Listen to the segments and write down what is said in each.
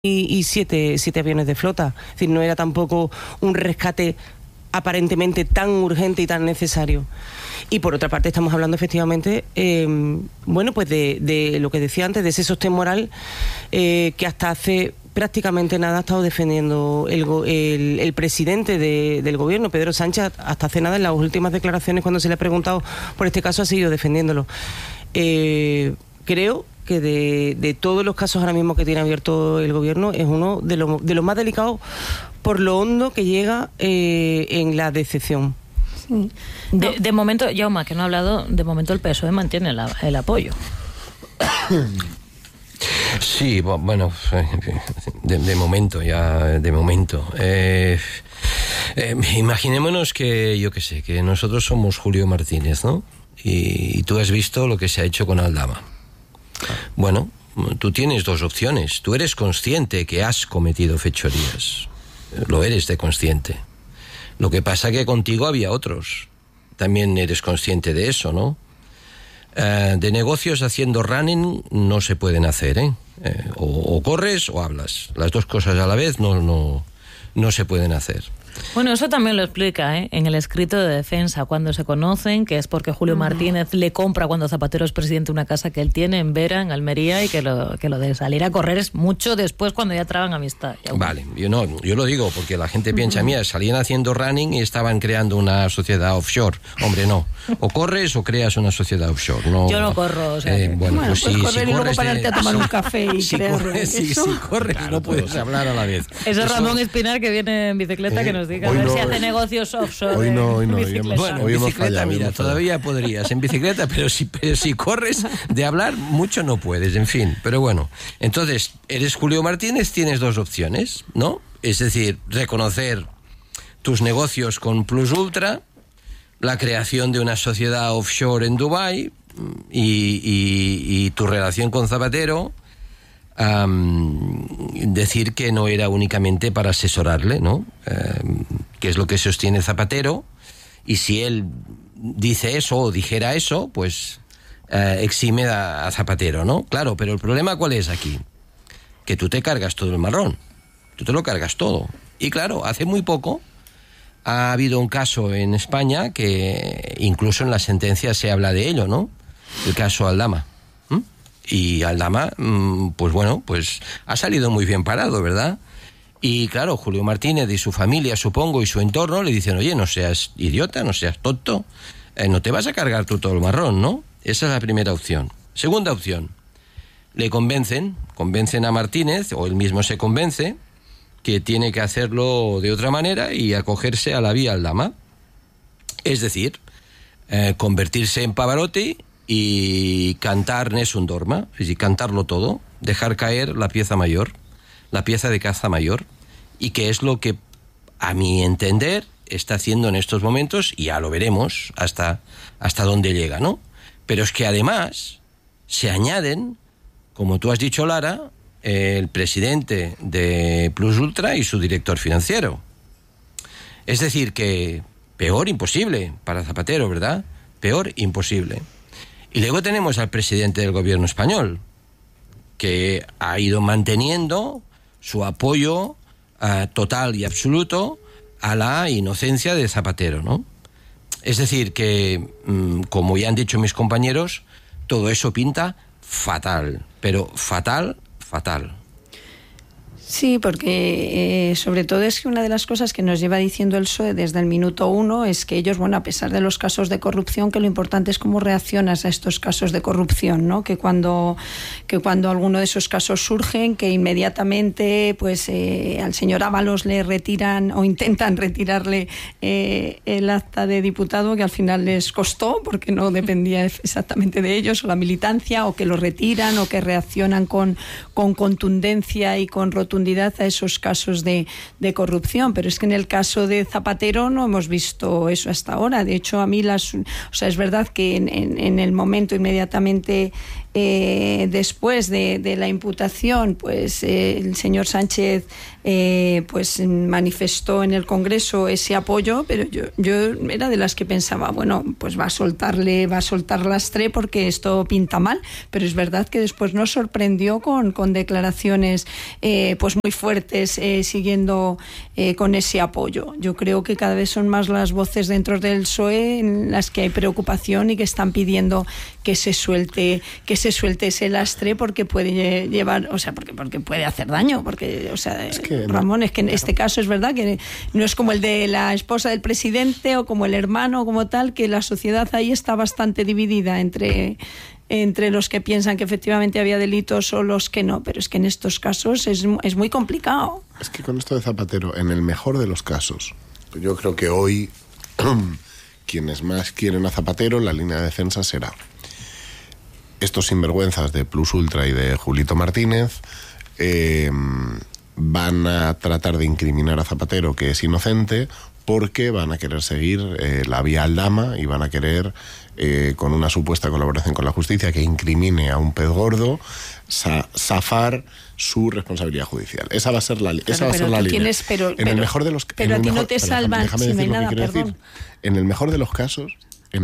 y siete aviones de flota. Es decir, no era tampoco un rescate aparentemente tan urgente y tan necesario. Y por otra parte estamos hablando efectivamente pues de lo que decía antes, de ese sostén moral que hasta hace prácticamente nada ha estado defendiendo el presidente del gobierno, Pedro Sánchez. Hasta hace nada, en las últimas declaraciones, cuando se le ha preguntado por este caso, ha seguido defendiéndolo. Creo que de todos los casos ahora mismo que tiene abierto el gobierno, es uno de los más delicados por lo hondo que llega en la decepción. Sí. De momento, Jaume, que no ha hablado, de momento el PSOE mantiene el apoyo. Sí, bueno, de momento. Imaginémonos que, yo qué sé, que nosotros somos Julio Martínez, ¿no? Y tú has visto lo que se ha hecho con Aldama. Bueno, tú tienes dos opciones. Tú eres consciente que has cometido fechorías. Lo eres de consciente. Lo que pasa que contigo había otros. También eres consciente de eso, ¿no? De negocios haciendo running no se pueden hacer, ¿eh? O corres o hablas. Las dos cosas a la vez no se pueden hacer. Bueno, eso también lo explica en el escrito de defensa, cuando se conocen, que es porque Julio Martínez le compra, cuando Zapatero es presidente, una casa que él tiene en Vera, en Almería, y que lo de salir a correr es mucho después, cuando ya traban amistad. Vale, yo lo digo porque la gente piensa, mira, salían haciendo running y estaban creando una sociedad offshore. Hombre, no. O corres o creas una sociedad offshore. No, yo no corro, o sea. Pues puedes correr y luego pararte a tomar un café café y si corres claro, no puedes hablar a la vez. Eso es Ramón Espinar, que viene en bicicleta, que nos diga a ver si hace negocios offshore. Hoy no. Bueno, en bicicleta, mira, todavía podrías en bicicleta, pero si corres, de hablar mucho no puedes, en fin. Pero bueno, entonces, eres Julio Martínez, tienes dos opciones, ¿no? Es decir, reconocer tus negocios con Plus Ultra, la creación de una sociedad offshore en Dubái y tu relación con Zapatero. Decir que no era únicamente para asesorarle, ¿no? Que es lo que sostiene Zapatero, y si él dice eso o dijera eso, pues exime a Zapatero, ¿no? Claro, pero el problema ¿cuál es aquí? Que tú te cargas todo el marrón, tú te lo cargas todo. Y claro, hace muy poco ha habido un caso en España que incluso en la sentencia se habla de ello, ¿no? El caso Aldama. Y Aldama, pues ha salido muy bien parado, ¿verdad? Y claro, Julio Martínez y su familia, supongo, y su entorno le dicen, oye, no seas idiota, no seas tonto, no te vas a cargar tú todo el marrón, ¿no? Esa es la primera opción. Segunda opción, le convencen a Martínez, o él mismo se convence, que tiene que hacerlo de otra manera y acogerse a la vía Aldama. Es decir, convertirse en Pavarotti y cantar Nessun Dorma, es decir, cantarlo todo, dejar caer la pieza mayor, la pieza de caza mayor, y que es lo que, a mi entender, está haciendo en estos momentos, y ya lo veremos hasta dónde llega, ¿no? Pero es que además se añaden, como tú has dicho, Lara, el presidente de Plus Ultra y su director financiero. Es decir, que peor imposible para Zapatero, ¿verdad? Peor imposible. Y luego tenemos al presidente del gobierno español, que ha ido manteniendo su apoyo total y absoluto a la inocencia de Zapatero, ¿no? Es decir, que, como ya han dicho mis compañeros, todo eso pinta fatal, pero fatal. Sí, porque sobre todo es que una de las cosas que nos lleva diciendo el PSOE desde el minuto uno es que ellos, bueno, a pesar de los casos de corrupción, que lo importante es cómo reaccionas a estos casos de corrupción, ¿no? Que cuando alguno de esos casos surgen, que inmediatamente pues al señor Ábalos le retiran o intentan retirarle el acta de diputado, que al final les costó porque no dependía exactamente de ellos, o la militancia, o que lo retiran, o que reaccionan con contundencia y con rotundidad responsabilidad a esos casos de corrupción, pero es que en el caso de Zapatero no hemos visto eso hasta ahora. De hecho, a mí es verdad que en el momento inmediatamente después de la imputación, pues el señor Sánchez pues manifestó en el Congreso ese apoyo, pero yo era de las que pensaba, bueno, pues va a soltar lastre porque esto pinta mal, pero es verdad que después nos sorprendió con declaraciones pues muy fuertes, siguiendo con ese apoyo. Yo creo que cada vez son más las voces dentro del PSOE en las que hay preocupación y que están pidiendo que se suelte ese lastre, porque puede llevar, o sea, porque puede hacer daño, porque, o sea, Ramón, es que en este caso es verdad que no es como el de la esposa del presidente o como el hermano, como tal, que la sociedad ahí está bastante dividida entre los que piensan que efectivamente había delitos o los que no, pero es que en estos casos es muy complicado. Es que con esto de Zapatero, en el mejor de los casos, yo creo que hoy quienes más quieren a Zapatero, la línea de defensa será estos sinvergüenzas de Plus Ultra y de Julito Martínez. Van a tratar de incriminar a Zapatero, que es inocente, porque van a querer seguir la vía Aldama y van a querer, con una supuesta colaboración con la justicia que incrimine a un pez gordo, zafar su responsabilidad judicial. Esa va a ser la línea. En el mejor de los casos, pero a ti no te salvan si no hay nada, perdón. En el mejor de los casos,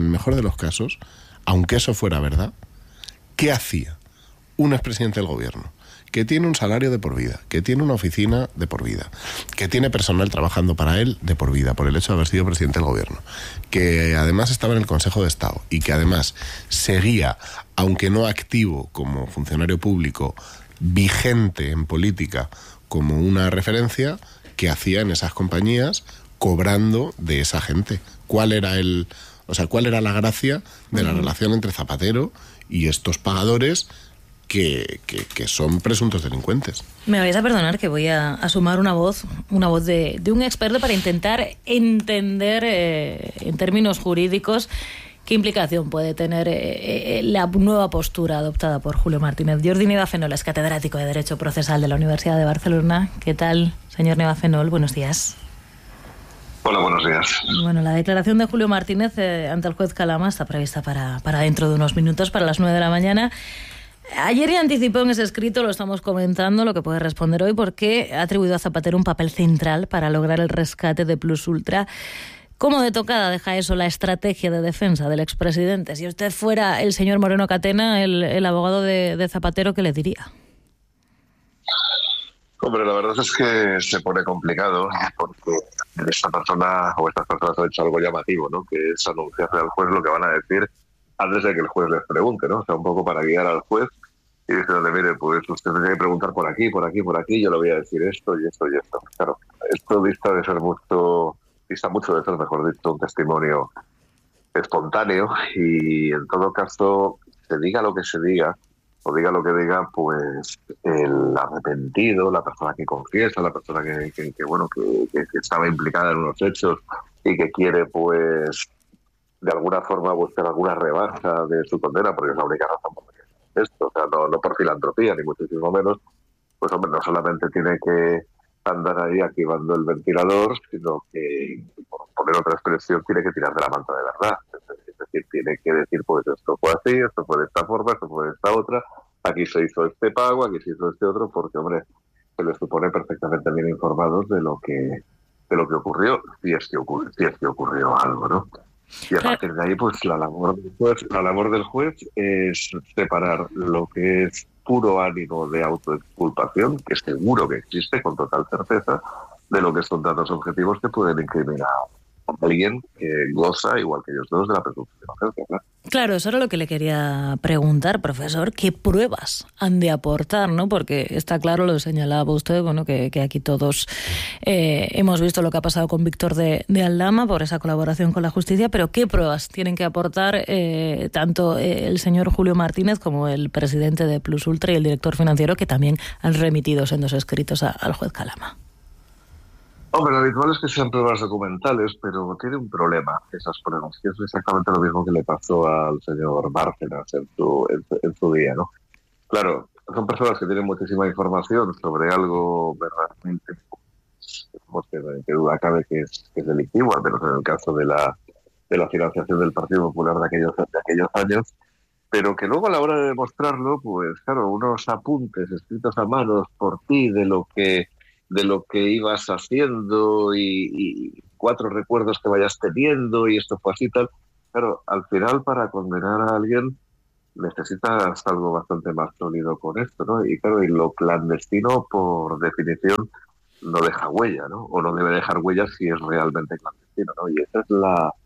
aunque eso fuera verdad, ¿qué hacía un expresidente del gobierno que tiene un salario de por vida, que tiene una oficina de por vida, que tiene personal trabajando para él de por vida por el hecho de haber sido presidente del gobierno, que además estaba en el Consejo de Estado y que además seguía, aunque no activo como funcionario público, vigente en política como una referencia, que hacía en esas compañías cobrando de esa gente? ¿Cuál era la gracia de la relación entre Zapatero y estos pagadores que son presuntos delincuentes? Me vais a perdonar que voy a sumar una voz de un experto para intentar entender en términos jurídicos qué implicación puede tener la nueva postura adoptada por Julio Martínez. Jordi Nevafenol es catedrático de Derecho Procesal de la Universidad de Barcelona. ¿Qué tal, señor Nevafenol? Buenos días. Hola, buenos días. Bueno, la declaración de Julio Martínez ante el juez Calama está prevista para dentro de unos minutos, para las 9 de la mañana. Ayer ya anticipó en ese escrito, lo estamos comentando, lo que puede responder hoy, porque ha atribuido a Zapatero un papel central para lograr el rescate de Plus Ultra. ¿Cómo de tocada deja eso la estrategia de defensa del expresidente? Si usted fuera el señor Moreno Catena, el abogado de Zapatero, ¿qué le diría? Hombre, la verdad es que se pone complicado, porque esta persona o estas personas han hecho algo llamativo, ¿no? Que es anunciarle al juez lo que van a decir antes de que el juez les pregunte, ¿no? O sea, un poco para guiar al juez y decirle, mire, pues usted tiene que preguntar por aquí, yo le voy a decir esto y esto y esto. Claro, esto dista mucho de ser, mejor dicho, un testimonio espontáneo, y en todo caso, se diga lo que se diga, o diga lo que diga, pues el arrepentido, la persona que confiesa, la persona que estaba implicada en unos hechos y que quiere, pues, de alguna forma buscar alguna rebaja de su condena, porque es la única razón por la que hace esto, o sea, no por filantropía, ni muchísimo menos, pues hombre, no solamente tiene que andar ahí activando el ventilador, sino que, por poner otra expresión, tiene que tirar de la manta de verdad. Es decir, tiene que decir, pues esto fue así, esto fue de esta forma, esto fue de esta otra, aquí se hizo este pago, aquí se hizo este otro, porque, hombre, se les supone perfectamente bien informados de lo que ocurrió, si es que ocurrió algo, ¿no? Y a partir de ahí, pues la labor del juez es separar lo que es puro ánimo de autoexculpación, que seguro que existe con total certeza, de lo que son datos objetivos que pueden incriminar a alguien que goza, igual que ellos dos, de la presunción de inocencia, ¿no? Claro, eso era lo que le quería preguntar, profesor. ¿Qué pruebas han de aportar, no? Porque está claro, lo señalaba usted, bueno, que aquí todos hemos visto lo que ha pasado con Víctor de Aldama por esa colaboración con la justicia, pero ¿qué pruebas tienen que aportar tanto el señor Julio Martínez como el presidente de Plus Ultra y el director financiero, que también han remitido sendos escritos al juez Calama? Hombre, lo habitual es que sean pruebas documentales, pero tiene un problema esas pruebas, que es exactamente lo mismo que le pasó al señor Bárcenas en su día, ¿no? Claro, son personas que tienen muchísima información sobre algo verdaderamente, que duda cabe que es delictivo, al menos en el caso de la financiación del Partido Popular de aquellos años, pero que luego a la hora de demostrarlo, pues claro, unos apuntes escritos a manos por ti de lo que ibas haciendo y 4 recuerdos que vayas teniendo y esto fue así tal, claro, al final para condenar a alguien necesitas algo bastante más sólido con esto, ¿no? Y claro, y lo clandestino, por definición, no deja huella, ¿no? O no debe dejar huella si es realmente clandestino, ¿no? Y ese es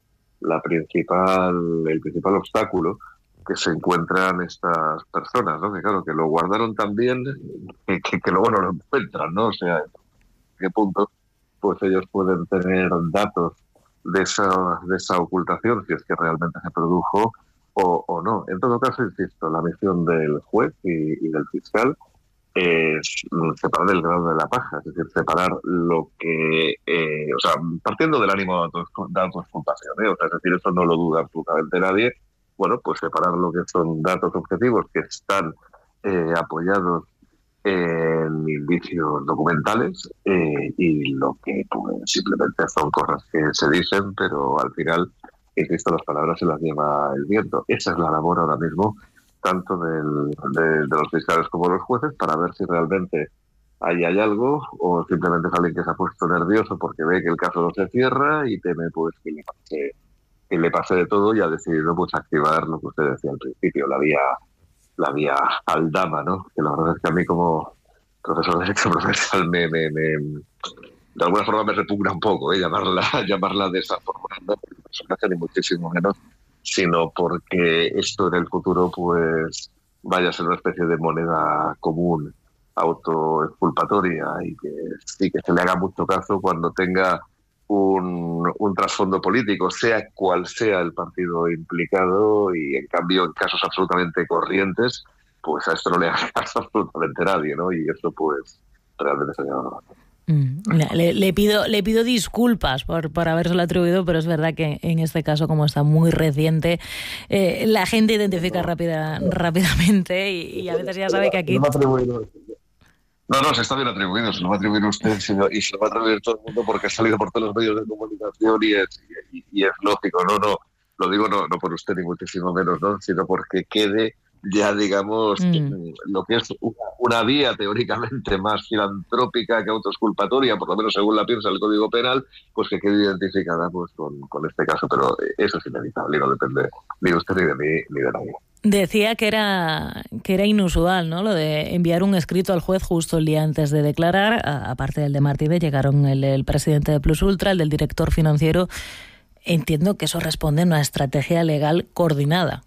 el principal obstáculo que se encuentran estas personas, ¿no? Que claro, que lo guardaron tan bien que luego no lo encuentran, ¿no? O sea, ¿en qué punto pues ellos pueden tener datos de esa ocultación, si es que realmente se produjo o no? En todo caso, insisto, la misión del juez y del fiscal es separar el grano de la paja, es decir, separar lo que, o sea, partiendo del ánimo de autoexculpación, o sea, es decir, eso no lo duda absolutamente nadie. Bueno, pues separar lo que son datos objetivos que están apoyados en indicios documentales y lo que pues simplemente son cosas que se dicen, pero al final, insisto, las palabras se las lleva el viento. Esa es la labor ahora mismo tanto de los fiscales como de los jueces, para ver si realmente ahí hay algo o simplemente es alguien que se ha puesto nervioso porque ve que el caso no se cierra y teme pues que le pase de todo, y ha decidido pues activar lo que usted decía al principio, la vía Aldama, ¿no? Que la verdad es que a mí como profesor de derecho procesal de alguna forma me repugna un poco llamarla de esa forma, no por el personaje ni muchísimo menos, sino porque esto en el futuro pues vaya a ser una especie de moneda común autoexculpatoria y que se le haga mucho caso cuando tenga un trasfondo político, sea cual sea el partido implicado, y en cambio en casos absolutamente corrientes pues a esto no le haga caso absolutamente nadie, ¿no? Y esto pues realmente se llama Le pido disculpas por habérselo atribuido, pero es verdad que en este caso, como está muy reciente, la gente identifica rápidamente y a veces ya sabe que aquí... No, se está bien atribuido, se lo va a atribuir usted y se lo va a atribuir todo el mundo porque ha salido por todos los medios de comunicación y es lógico, no, lo digo no por usted ni muchísimo menos, ¿no? Sino porque quede ya, digamos, lo que es una vía teóricamente más filantrópica que autoexculpatoria, por lo menos según la piensa el Código Penal, pues que quede identificada pues con este caso, pero eso es inevitable y no depende ni de usted ni de mí ni de nadie. Decía que era inusual, ¿no? Lo de enviar un escrito al juez justo el día antes de declarar. Aparte del de Martínez, llegaron el presidente de Plus Ultra, el del director financiero. Entiendo que eso responde a una estrategia legal coordinada.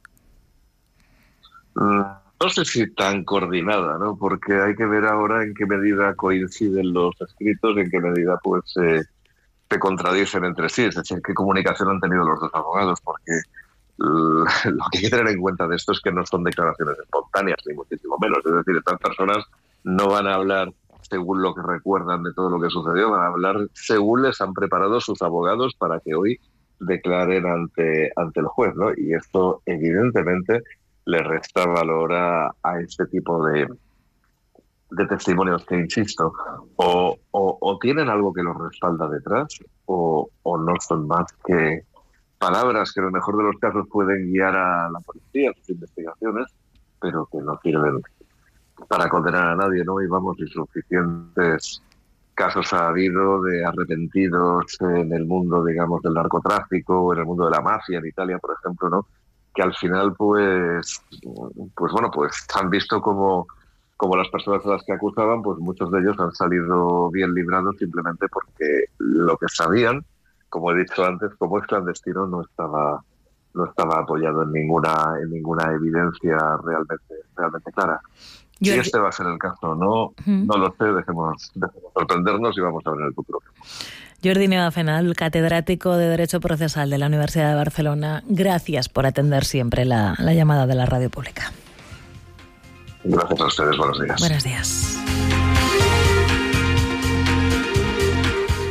No sé si tan coordinada, ¿no? Porque hay que ver ahora en qué medida coinciden los escritos, en qué medida pues se contradicen entre sí, es decir, qué comunicación han tenido los dos abogados, porque lo que hay que tener en cuenta de esto es que no son declaraciones espontáneas, ni muchísimo menos. Es decir, estas personas no van a hablar según lo que recuerdan de todo lo que sucedió, van a hablar según les han preparado sus abogados para que hoy declaren ante el juez, ¿no? Y esto evidentemente le resta valor a este tipo de testimonios que, insisto, o tienen algo que los respalda detrás o no son más que palabras que en el mejor de los casos pueden guiar a la policía en sus investigaciones, pero que no sirven para condenar a nadie, ¿no? Y vamos, insuficientes casos ha habido de arrepentidos en el mundo, digamos, del narcotráfico o en el mundo de la mafia en Italia, por ejemplo, ¿no? Que al final, pues bueno, pues han visto como las personas a las que acusaban, pues muchos de ellos han salido bien librados simplemente porque lo que sabían, como he dicho antes, como es clandestino, no estaba apoyado en ninguna evidencia realmente clara. Si este va a ser el caso, no lo sé, dejemos sorprendernos y vamos a ver en el futuro. Jordi Neva Fenal, catedrático de Derecho Procesal de la Universidad de Barcelona, gracias por atender siempre la llamada de la radio pública. Gracias a ustedes, buenos días. Buenos días.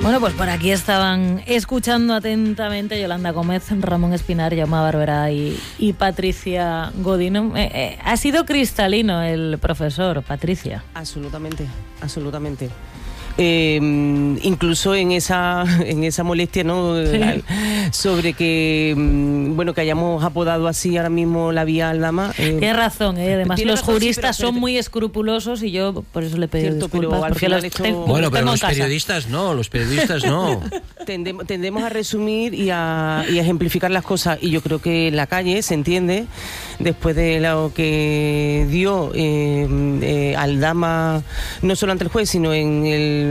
Bueno, pues por aquí estaban escuchando atentamente Yolanda Gómez, Ramón Espinar, Jaume Barberá y Patricia Godino. Ha sido cristalino el profesor, Patricia. Absolutamente, absolutamente. Incluso en esa molestia, ¿no? Sí. Sobre que que hayamos apodado así ahora mismo la vía Aldama. Tienes razón, además los juristas son muy escrupulosos y yo por eso le pedí disculpas. Pero pero los periodistas no. Tendemos a resumir y a ejemplificar las cosas, y yo creo que en la calle se entiende, después de lo que dio Aldama, no solo ante el juez, sino en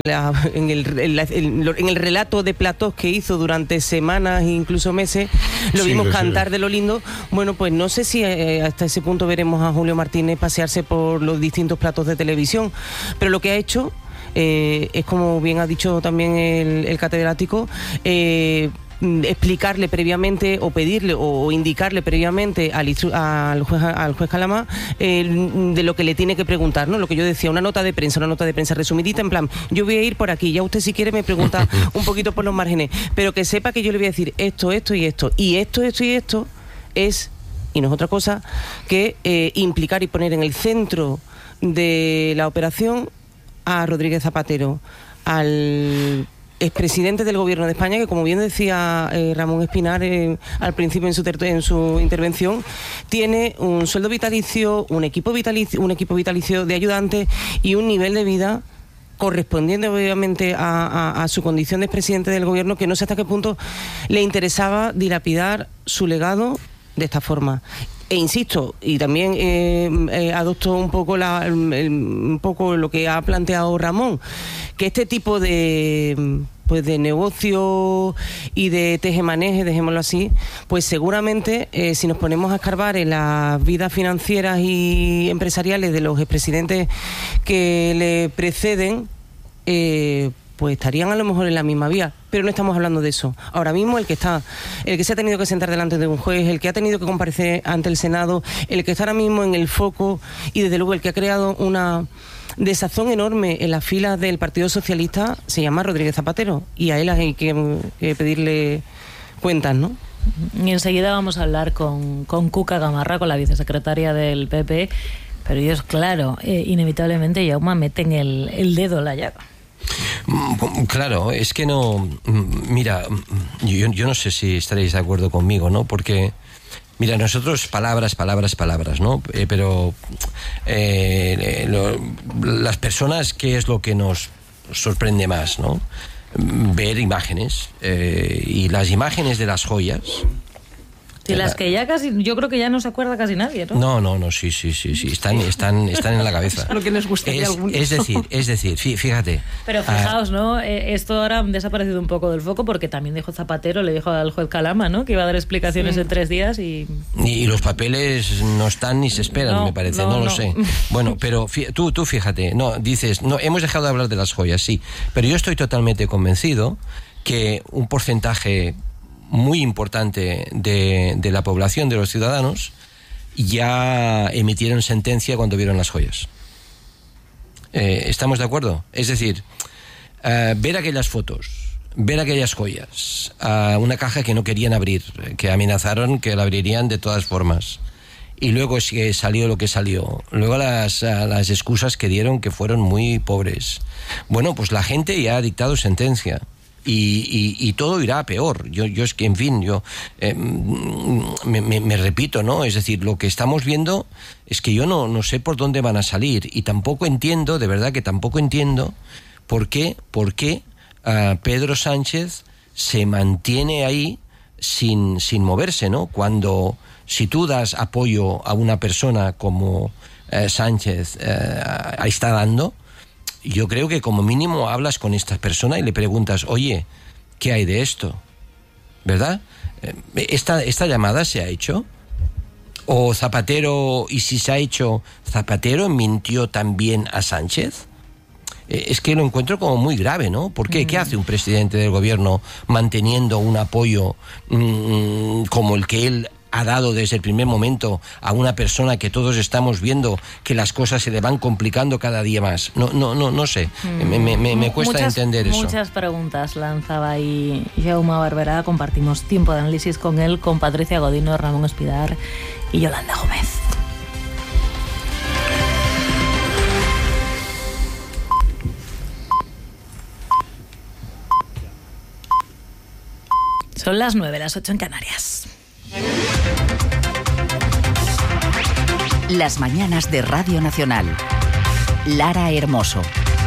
el relato de platós que hizo durante semanas e incluso meses, lo vimos cantar de lo lindo. Bueno, pues no sé si hasta ese punto veremos a Julio Martínez pasearse por los distintos platos de televisión, pero lo que ha hecho es, como bien ha dicho también el catedrático, explicarle previamente o pedirle o indicarle previamente al juez Calamá de lo que le tiene que preguntar, ¿no? Lo que yo decía, una nota de prensa resumidita, en plan, yo voy a ir por aquí, ya usted si quiere me pregunta un poquito por los márgenes, pero que sepa que yo le voy a decir esto y esto, y esto es, y no es otra cosa que implicar y poner en el centro de la operación a Rodríguez Zapatero, al expresidente del Gobierno de España, que como bien decía Ramón Espinar al principio en su intervención, tiene un sueldo vitalicio, un equipo vitalicio de ayudantes y un nivel de vida correspondiente obviamente a su condición de expresidente del Gobierno, que no sé hasta qué punto le interesaba dilapidar su legado de esta forma. E insisto, y también adopto un poco lo que ha planteado Ramón, que este tipo de negocio y de tejemaneje, dejémoslo así, pues seguramente si nos ponemos a escarbar en las vidas financieras y empresariales de los expresidentes que le preceden, pues estarían a lo mejor en la misma vía, pero no estamos hablando de eso. Ahora mismo el que se ha tenido que sentar delante de un juez, el que ha tenido que comparecer ante el Senado, el que está ahora mismo en el foco y desde luego el que ha creado una desazón enorme en las filas del Partido Socialista se llama Rodríguez Zapatero, y a él hay que pedirle cuentas, ¿no? Y enseguida vamos a hablar con Cuca Gamarra, con la vicesecretaria del PP, pero ellos, claro, inevitablemente, Jaume, meten el dedo en la llaga. Claro, es que no. Mira, yo no sé si estaréis de acuerdo conmigo, ¿no? Porque, mira, nosotros palabras, ¿no? Pero las personas, ¿qué es lo que nos sorprende más, ¿no? Ver imágenes, y las imágenes de las joyas. Sí, las que ya casi, yo creo que ya no se acuerda casi nadie, ¿no? No, sí, están en la cabeza. Lo que nos gustaría algunos. Es decir, fíjate. Pero fijaos, ¿no? Esto ahora ha desaparecido un poco del foco, porque también dijo Zapatero, le dijo al juez Calama, ¿no? Que iba a dar explicaciones en 3 días y los papeles no están ni se esperan, me parece, no lo sé. Bueno, pero tú fíjate, dices, hemos dejado de hablar de las joyas, sí, pero yo estoy totalmente convencido que un porcentaje muy importante de la población, de los ciudadanos, ya emitieron sentencia cuando vieron las joyas. ¿Estamos de acuerdo? Es decir, ver aquellas fotos, ver aquellas joyas, una caja que no querían abrir, que amenazaron que la abrirían de todas formas, y luego es que salió lo que salió, luego las excusas que dieron, que fueron muy pobres. Bueno, pues la gente ya ha dictado sentencia. Y todo irá a peor. Yo es que, en fin, me repito, ¿no? Es decir, lo que estamos viendo es que yo no sé por dónde van a salir, y tampoco entiendo, de verdad que tampoco entiendo por qué Pedro Sánchez se mantiene ahí sin moverse, ¿no? Cuando, si tú das apoyo a una persona como Sánchez está dando, yo creo que como mínimo hablas con esta persona y le preguntas, oye, ¿qué hay de esto? ¿Verdad? ¿Esta llamada se ha hecho? ¿O Zapatero, y si se ha hecho, Zapatero mintió también a Sánchez? Es que lo encuentro como muy grave, ¿no? ¿Por qué? ¿Qué hace un presidente del gobierno manteniendo un apoyo como el que él ha dado desde el primer momento a una persona que todos estamos viendo que las cosas se le van complicando cada día más? No sé, me cuesta entender eso. Muchas preguntas lanzaba ahí Jaume Barberá. Compartimos tiempo de análisis con él, con Patricia Godino, Ramón Espidar y Yolanda Gómez. Son las 9, las 8 en Canarias. Las mañanas de Radio Nacional. Lara Hermoso.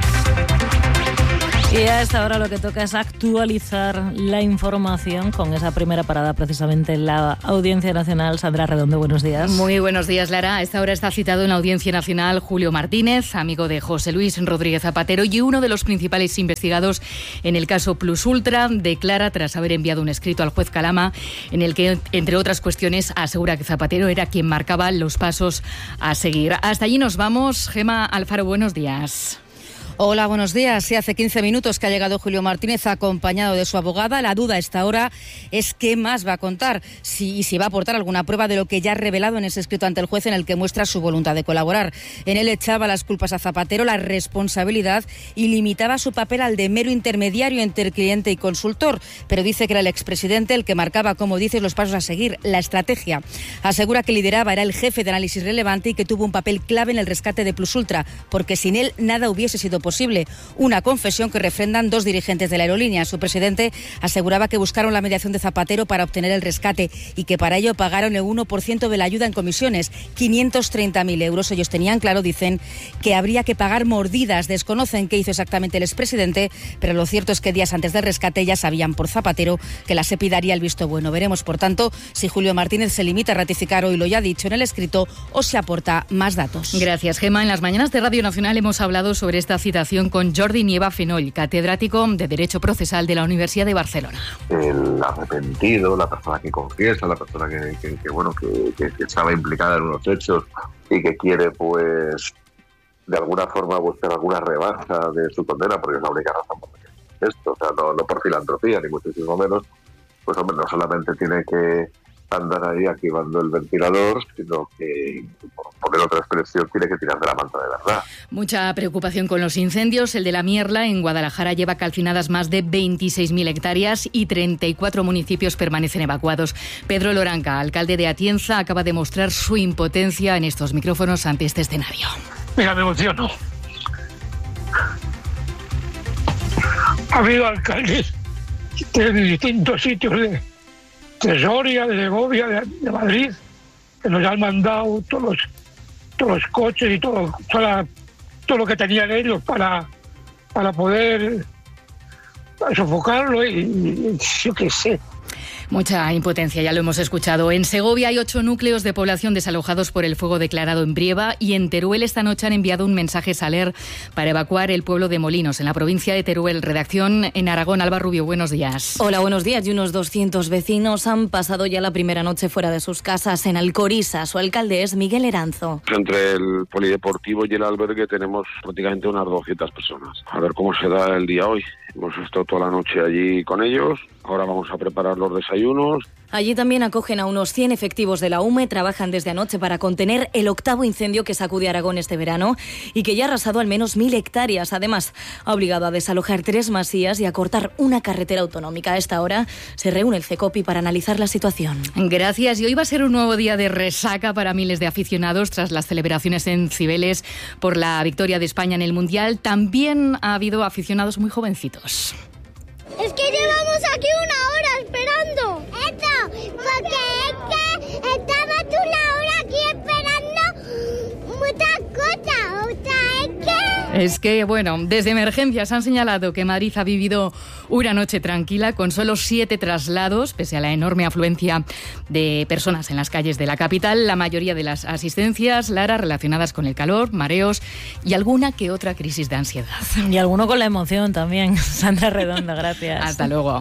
Y a esta hora lo que toca es actualizar la información con esa primera parada precisamente en la Audiencia Nacional. Sandra Redondo, buenos días. Muy buenos días, Lara. A esta hora está citado en la Audiencia Nacional Julio Martínez, amigo de José Luis Rodríguez Zapatero y uno de los principales investigados en el caso Plus Ultra. Declara, tras haber enviado un escrito al juez Calama, en el que, entre otras cuestiones, asegura que Zapatero era quien marcaba los pasos a seguir. Hasta allí nos vamos. Gema Alfaro, buenos días. Hola, buenos días. Sí, hace 15 minutos que ha llegado Julio Martínez acompañado de su abogada. La duda a esta hora es qué más va a contar, si va a aportar alguna prueba de lo que ya ha revelado en ese escrito ante el juez en el que muestra su voluntad de colaborar. En él echaba las culpas a Zapatero, la responsabilidad y limitaba su papel al de mero intermediario entre cliente y consultor. Pero dice que era el expresidente el que marcaba, como dices, los pasos a seguir, la estrategia. Asegura que lideraba, era el jefe de análisis relevante y que tuvo un papel clave en el rescate de Plus Ultra, porque sin él nada hubiese sido posible. Una confesión que refrendan dos dirigentes de la aerolínea. Su presidente aseguraba que buscaron la mediación de Zapatero para obtener el rescate y que para ello pagaron el 1% de la ayuda en comisiones, 530.000 euros. Ellos tenían claro, dicen, que habría que pagar mordidas. Desconocen qué hizo exactamente el expresidente, pero lo cierto es que días antes del rescate ya sabían por Zapatero que la SEPI daría el visto bueno. Veremos, por tanto, si Julio Martínez se limita a ratificar hoy lo ya dicho en el escrito o se aporta más datos. Gracias, Gema. En las mañanas de Radio Nacional hemos hablado sobre esta citación con Jordi Nieva Fenoll, catedrático de Derecho Procesal de la Universidad de Barcelona. El arrepentido, la persona que confiesa, la persona que estaba implicada en unos hechos y que quiere, pues, de alguna forma buscar alguna rebaja de su condena, porque es la única razón por la que hace esto, o sea, no por filantropía, ni muchísimo menos, pues, hombre, no solamente tiene que andar ahí activando el ventilador, sino que, por poner otra expresión, tiene que tirar de la manta de verdad. Mucha preocupación con los incendios. El de La Mierla, en Guadalajara, lleva calcinadas más de 26.000 hectáreas y 34 municipios permanecen evacuados. Pedro Loranca, alcalde de Atienza, acaba de mostrar su impotencia en estos micrófonos ante este escenario. Mira, me emociono. Ha habido alcaldes de distintos sitios de Soria, de Segovia, de Madrid, que nos han mandado todos los coches y todo lo que tenían ellos para poder sofocarlo y yo qué sé. Mucha impotencia, ya lo hemos escuchado. En Segovia hay 8 núcleos de población desalojados por el fuego declarado en Brieva y en Teruel esta noche han enviado un mensaje Saler para evacuar el pueblo de Molinos, en la provincia de Teruel. Redacción en Aragón. Alba Rubio, buenos días. Hola, buenos días. Y unos 200 vecinos han pasado ya la primera noche fuera de sus casas en Alcoriza. Su alcalde es Miguel Eranzo. Entre el polideportivo y el albergue tenemos prácticamente unas 200 personas. A ver cómo se da el día hoy. Hemos estado toda la noche allí con ellos. Ahora vamos a preparar los desayunos. Allí también acogen a unos 100 efectivos de la UME. Trabajan desde anoche para contener el 8º incendio que sacude Aragón este verano y que ya ha arrasado al menos 1.000 hectáreas. Además, ha obligado a desalojar 3 masías y a cortar una carretera autonómica. A esta hora se reúne el CECOPI para analizar la situación. Gracias. Y hoy va a ser un nuevo día de resaca para miles de aficionados tras las celebraciones en Cibeles por la victoria de España en el Mundial. También ha habido aficionados muy jovencitos. Es que llevamos aquí 1 hora esperando. Eso, porque es que estaba tú una hora aquí esperando muchas cosas. O sea, es que, bueno, desde emergencias han señalado que Madrid ha vivido una noche tranquila con solo 7 traslados, pese a la enorme afluencia de personas en las calles de la capital. La mayoría de las asistencias, Lara, relacionadas con el calor, mareos y alguna que otra crisis de ansiedad. Y alguno con la emoción también. Sandra Redondo, gracias. Hasta luego.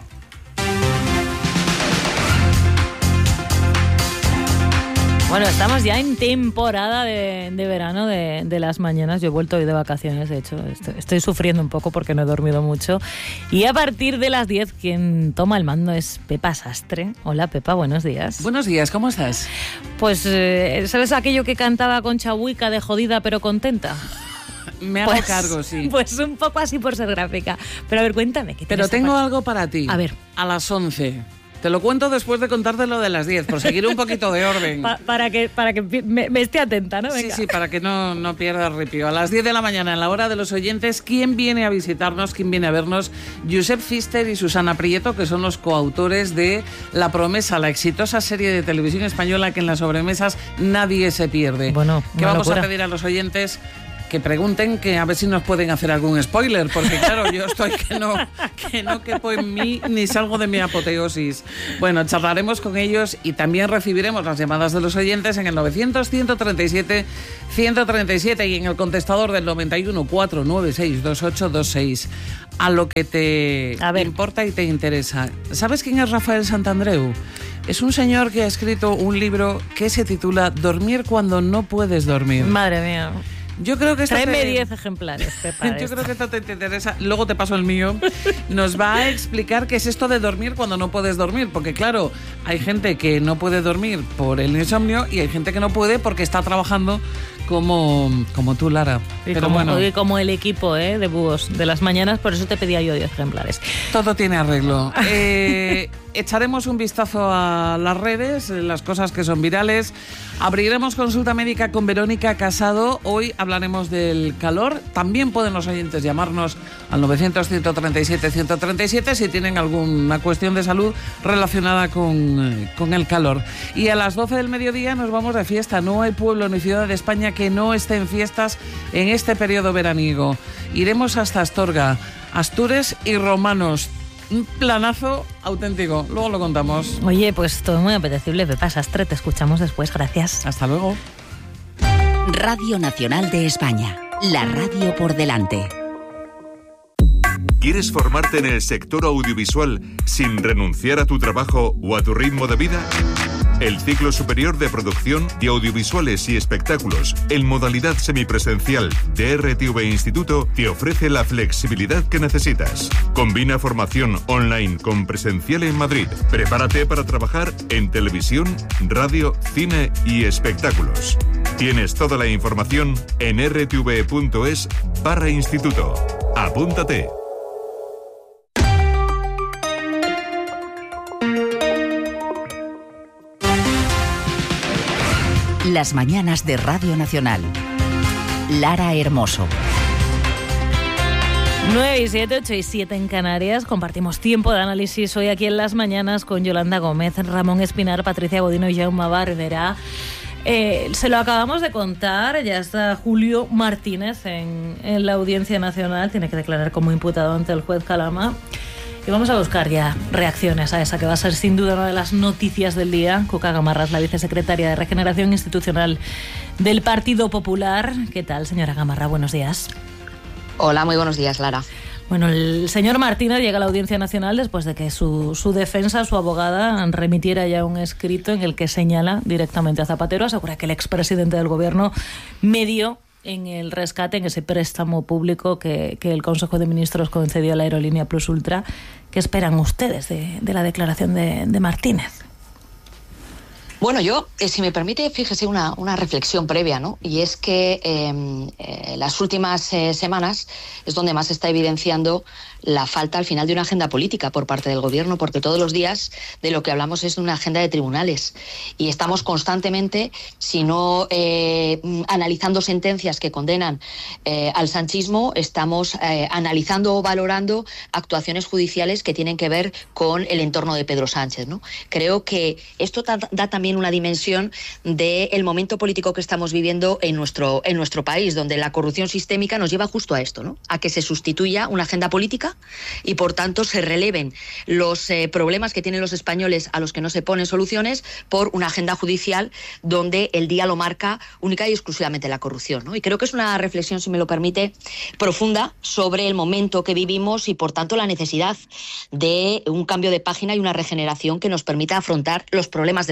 Bueno, estamos ya en temporada de verano de las mañanas. Yo he vuelto hoy de vacaciones, de hecho. Estoy sufriendo un poco porque no he dormido mucho. Y a partir de las 10, quien toma el mando es Pepa Sastre. Hola, Pepa, buenos días. Buenos días, ¿cómo estás? Pues, ¿sabes aquello que cantaba Concha Buica de jodida pero contenta? Me hago cargo, sí. Pues un poco así por ser gráfica. Pero a ver, cuéntame. ¿Qué Pero tengo algo para ti. A ver. A las 11. Te lo cuento después de contarte lo de las 10, por seguir un poquito de orden. Para que me esté atenta, ¿no? Venga. Sí, para que no pierda el ripio. A las 10 de la mañana, en la hora de los oyentes, ¿quién viene a visitarnos? ¿Quién viene a vernos? Josep Pfister y Susana Prieto, que son los coautores de La Promesa, la exitosa serie de televisión española que en las sobremesas nadie se pierde. Bueno, ¿qué vamos a pedir a los oyentes? Que pregunten, que a ver si nos pueden hacer algún spoiler, porque claro, yo estoy que no quepo en mí ni salgo de mi apoteosis. Bueno, charlaremos con ellos y también recibiremos las llamadas de los oyentes en el 900-137-137 y en el contestador del 91-496-2826. A lo que te importa y te interesa. ¿Sabes quién es Rafael Santandreu? Es un señor que ha escrito un libro que se titula Dormir cuando no puedes dormir. Madre mía. Yo creo que tráeme 10 ejemplares, Pepa. Yo creo que esto te interesa. Luego te paso el mío. Nos va a explicar qué es esto de dormir cuando no puedes dormir. Porque claro, hay gente que no puede dormir por el insomnio y hay gente que no puede porque está trabajando como tú, Lara. Y como el equipo de búhos de las mañanas, por eso te pedía yo 10 ejemplares. Todo tiene arreglo. Echaremos un vistazo a las redes, las cosas que son virales. Abriremos consulta médica con Verónica Casado. Hoy hablaremos del calor. También pueden los oyentes llamarnos al 900-137-137 si tienen alguna cuestión de salud relacionada con el calor. Y a las 12 del mediodía nos vamos de fiesta. No hay pueblo ni ciudad de España que no esté en fiestas en este periodo veraniego. Iremos hasta Astorga, Astures y Romanos. Un planazo auténtico. Luego lo contamos. Oye, pues todo muy apetecible, Pepa Sastre. Te escuchamos después. Gracias. Hasta luego. Radio Nacional de España. La radio por delante. ¿Quieres formarte en el sector audiovisual sin renunciar a tu trabajo o a tu ritmo de vida? El ciclo superior de producción de audiovisuales y espectáculos en modalidad semipresencial de RTV Instituto te ofrece la flexibilidad que necesitas. Combina formación online con presencial en Madrid. Prepárate para trabajar en televisión, radio, cine y espectáculos. Tienes toda la información en rtv.es/instituto. Apúntate. Las mañanas de Radio Nacional. Lara Hermoso. 9 y 7, 8 y 7 en Canarias. Compartimos tiempo de análisis hoy aquí en Las Mañanas con Yolanda Gómez, Ramón Espinar, Patricia Godino y Jaume Barberá. Se lo acabamos de contar, ya está Julio Martínez en la Audiencia Nacional. Tiene que declarar como imputado ante el juez Calama. Y vamos a buscar ya reacciones a esa que va a ser sin duda una de las noticias del día. Cuca Gamarra es la vicesecretaria de Regeneración Institucional del Partido Popular. ¿Qué tal, señora Gamarra? Buenos días. Hola, muy buenos días, Lara. Bueno, el señor Martínez llega a la Audiencia Nacional después de que su defensa, su abogada, remitiera ya un escrito en el que señala directamente a Zapatero, asegura que el expresidente del Gobierno medió en el rescate, en ese préstamo público que el Consejo de Ministros concedió a la aerolínea Plus Ultra. ¿Qué esperan ustedes de la declaración de Martínez? Bueno, yo, si me permite, fíjese una reflexión previa, ¿no? Y es que las últimas semanas es donde más se está evidenciando la falta al final de una agenda política por parte del Gobierno, porque todos los días de lo que hablamos es de una agenda de tribunales y estamos constantemente, si no analizando sentencias que condenan al sanchismo, estamos analizando o valorando actuaciones judiciales que tienen que ver con el entorno de Pedro Sánchez, ¿no? Creo que esto da también una dimensión del momento político que estamos viviendo en nuestro país, donde la corrupción sistémica nos lleva justo a esto, ¿no? A que se sustituya una agenda política y por tanto se releven los problemas que tienen los españoles a los que no se ponen soluciones por una agenda judicial donde el día lo marca única y exclusivamente la corrupción, ¿no? Y creo que es una reflexión, si me lo permite, profunda sobre el momento que vivimos y por tanto la necesidad de un cambio de página y una regeneración que nos permita afrontar los problemas de la gente.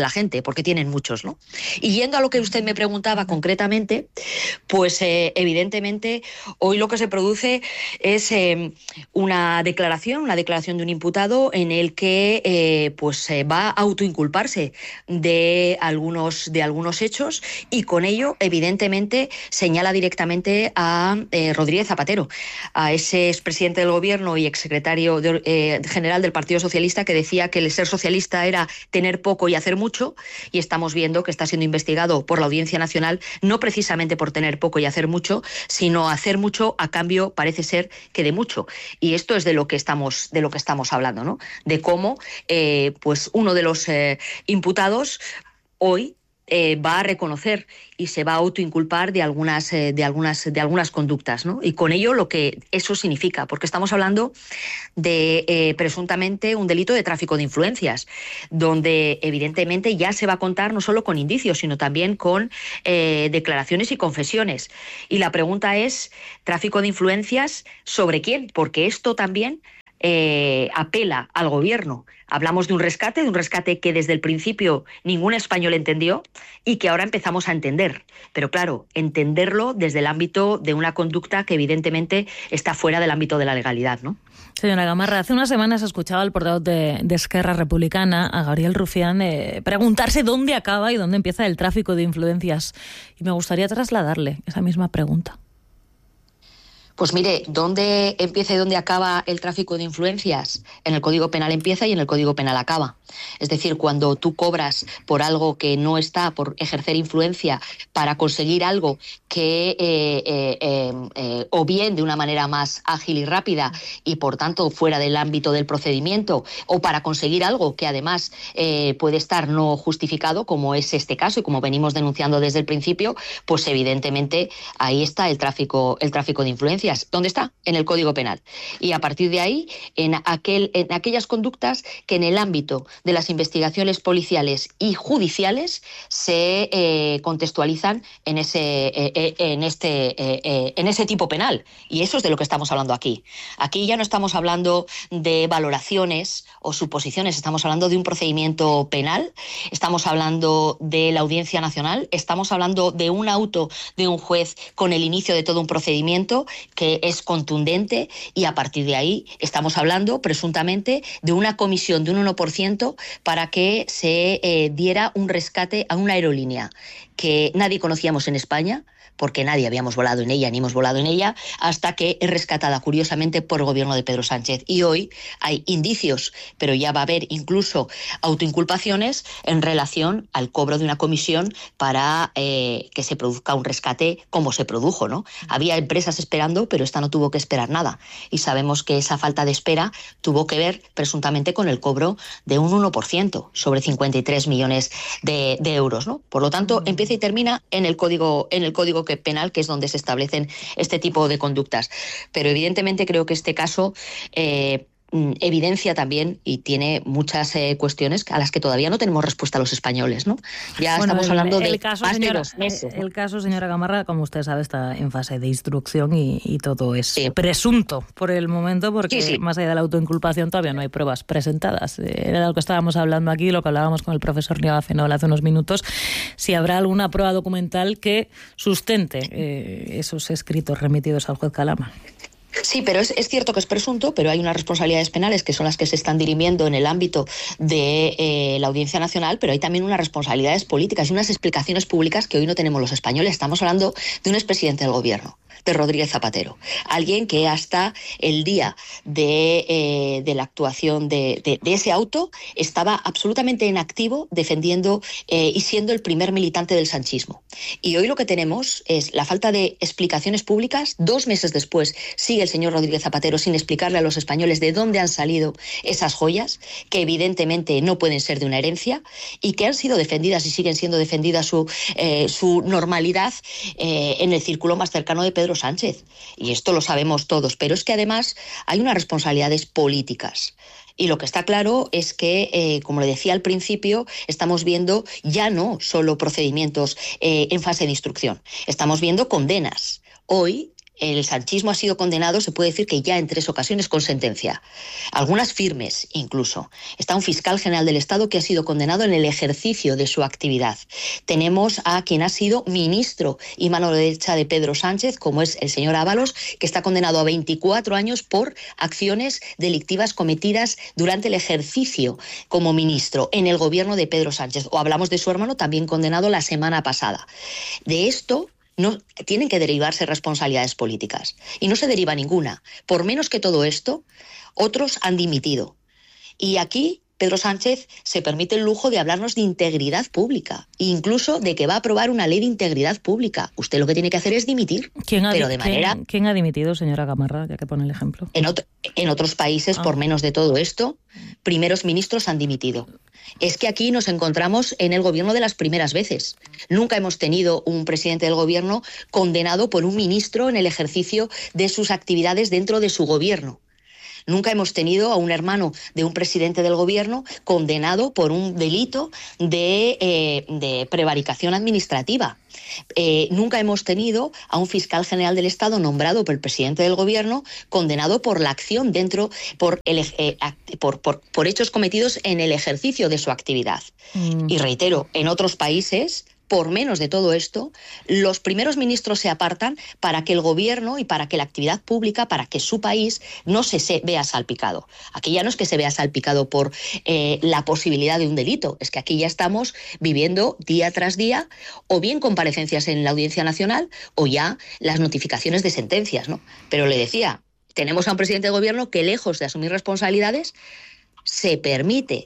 expediente, porque tienen muchos, ¿no? Y yendo a lo que usted me preguntaba concretamente, pues evidentemente hoy lo que se produce es una declaración de un imputado en el que va a autoinculparse de algunos hechos, y con ello evidentemente señala directamente a Rodríguez Zapatero, a ese expresidente del gobierno y exsecretario general del Partido Socialista, que decía que el ser socialista era tener poco y hacer mucho, y estamos viendo que está siendo investigado por la Audiencia Nacional no precisamente por tener poco y hacer mucho, sino hacer mucho a cambio, parece ser, que de mucho. Y esto es de lo que estamos hablando, ¿no? De cómo pues uno de los imputados hoy va a reconocer y se va a autoinculpar de algunas conductas, ¿no? Y con ello lo que eso significa, porque estamos hablando de presuntamente un delito de tráfico de influencias, donde evidentemente ya se va a contar no solo con indicios, sino también con declaraciones y confesiones. Y la pregunta es, ¿tráfico de influencias sobre quién? Porque esto también apela al gobierno. Hablamos de un rescate que desde el principio ningún español entendió y que ahora empezamos a entender. Pero claro, entenderlo desde el ámbito de una conducta que evidentemente está fuera del ámbito de la legalidad, ¿no? Señora Gamarra, hace unas semanas escuchaba al portavoz de Esquerra Republicana, a Gabriel Rufián, preguntarse dónde acaba y dónde empieza el tráfico de influencias. Y me gustaría trasladarle esa misma pregunta. Pues mire, ¿dónde empieza y dónde acaba el tráfico de influencias? En el Código Penal empieza y en el Código Penal acaba. Es decir, cuando tú cobras por algo que no está, por ejercer influencia para conseguir algo que o bien de una manera más ágil y rápida y por tanto fuera del ámbito del procedimiento, o para conseguir algo que además puede estar no justificado, como es este caso y como venimos denunciando desde el principio, pues evidentemente ahí está el tráfico de influencias. ¿Dónde está? En el Código Penal. Y a partir de ahí, en aquellas conductas que en el ámbito de las investigaciones policiales y judiciales se contextualizan en ese tipo penal. Y eso es de lo que estamos hablando aquí. Aquí ya no estamos hablando de valoraciones o suposiciones, estamos hablando de un procedimiento penal, estamos hablando de la Audiencia Nacional, estamos hablando de un auto de un juez con el inicio de todo un procedimiento que es contundente, y a partir de ahí estamos hablando presuntamente de una comisión de un 1% para que se diera un rescate a una aerolínea que nadie conocíamos en España, porque nadie habíamos volado en ella ni hemos volado en ella, hasta que es rescatada curiosamente por el gobierno de Pedro Sánchez. Y hoy hay indicios, pero ya va a haber incluso autoinculpaciones en relación al cobro de una comisión para que se produzca un rescate como se produjo, ¿no? Había empresas esperando, pero esta no tuvo que esperar nada. Y sabemos que esa falta de espera tuvo que ver presuntamente con el cobro de un 1% sobre 53 millones de euros, ¿no? Por lo tanto, empieza y termina en el Código Penal, que es donde se establecen este tipo de conductas. Pero evidentemente creo que este caso evidencia también y tiene muchas cuestiones a las que todavía no tenemos respuesta los españoles, ¿no? Ya estamos hablando de más de 2 meses, ¿no? El caso, señora Gamarra, como usted sabe, está en fase de instrucción y todo es presunto por el momento, porque más allá de la autoinculpación todavía no hay pruebas presentadas. Era lo que estábamos hablando aquí, lo que hablábamos con el profesor Nieva Fenol hace unos minutos, si habrá alguna prueba documental que sustente esos escritos remitidos al juez Calama. Sí, pero es cierto que es presunto, pero hay unas responsabilidades penales que son las que se están dirimiendo en el ámbito de la Audiencia Nacional, pero hay también unas responsabilidades políticas y unas explicaciones públicas que hoy no tenemos los españoles. Estamos hablando de un expresidente del gobierno, de Rodríguez Zapatero, alguien que hasta el día de la actuación de ese auto estaba absolutamente en activo defendiendo y siendo el primer militante del sanchismo. Y hoy lo que tenemos es la falta de explicaciones públicas. 2 meses después sigue el señor Rodríguez Zapatero sin explicarle a los españoles de dónde han salido esas joyas, que evidentemente no pueden ser de una herencia y que han sido defendidas y siguen siendo defendidas su normalidad en el círculo más cercano de Pedro Sánchez. Y esto lo sabemos todos, pero es que además hay unas responsabilidades políticas. Y lo que está claro es que, como le decía al principio, estamos viendo ya no solo procedimientos en fase de instrucción, estamos viendo condenas. Hoy el sanchismo ha sido condenado, se puede decir que ya en 3 ocasiones con sentencia, algunas firmes incluso. Está un fiscal general del Estado que ha sido condenado en el ejercicio de su actividad. Tenemos a quien ha sido ministro y mano derecha de Pedro Sánchez, como es el señor Ábalos, que está condenado a 24 años por acciones delictivas cometidas durante el ejercicio como ministro en el gobierno de Pedro Sánchez. O hablamos de su hermano, también condenado la semana pasada. De esto no tienen que derivarse responsabilidades políticas y no se deriva ninguna. Por menos que todo esto, otros han dimitido. Y aquí Pedro Sánchez se permite el lujo de hablarnos de integridad pública, incluso de que va a aprobar una ley de integridad pública. Usted lo que tiene que hacer es dimitir. ¿Quién ha dimitido, señora Gamarra, ya que pone el ejemplo? En otros países, por menos de todo esto, primeros ministros han dimitido. Es que aquí nos encontramos en el gobierno de las primeras veces. Nunca hemos tenido un presidente del gobierno condenado por un ministro en el ejercicio de sus actividades dentro de su gobierno. Nunca hemos tenido a un hermano de un presidente del gobierno condenado por un delito de prevaricación administrativa. Nunca hemos tenido a un fiscal general del Estado nombrado por el presidente del gobierno condenado por la acción por hechos cometidos en el ejercicio de su actividad. Y reitero, en otros países, por menos de todo esto, los primeros ministros se apartan para que el gobierno y para que la actividad pública, para que su país no se vea salpicado. Aquí ya no es que se vea salpicado por la posibilidad de un delito, es que aquí ya estamos viviendo día tras día o bien comparecencias en la Audiencia Nacional o ya las notificaciones de sentencias, ¿no? Pero le decía, tenemos a un presidente de gobierno que, lejos de asumir responsabilidades, se permítame,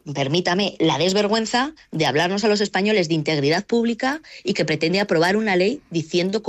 la desvergüenza de hablarnos a los españoles de integridad pública y que pretende aprobar una ley diciendo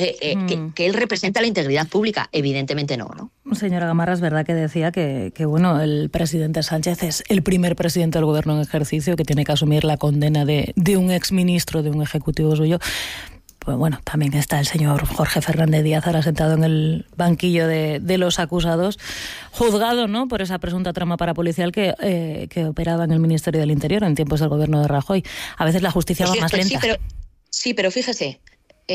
que él representa la integridad pública. Evidentemente no. Señora Gamarra, es verdad que decía que el presidente Sánchez es el primer presidente del gobierno en ejercicio que tiene que asumir la condena de un exministro, de un ejecutivo suyo. Pues bueno, también está el señor Jorge Fernández Díaz ahora sentado en el banquillo de los acusados, juzgado, ¿no?, por esa presunta trama parapolicial que operaba en el Ministerio del Interior en tiempos del gobierno de Rajoy. A veces la justicia va más lenta. Sí, pero fíjese,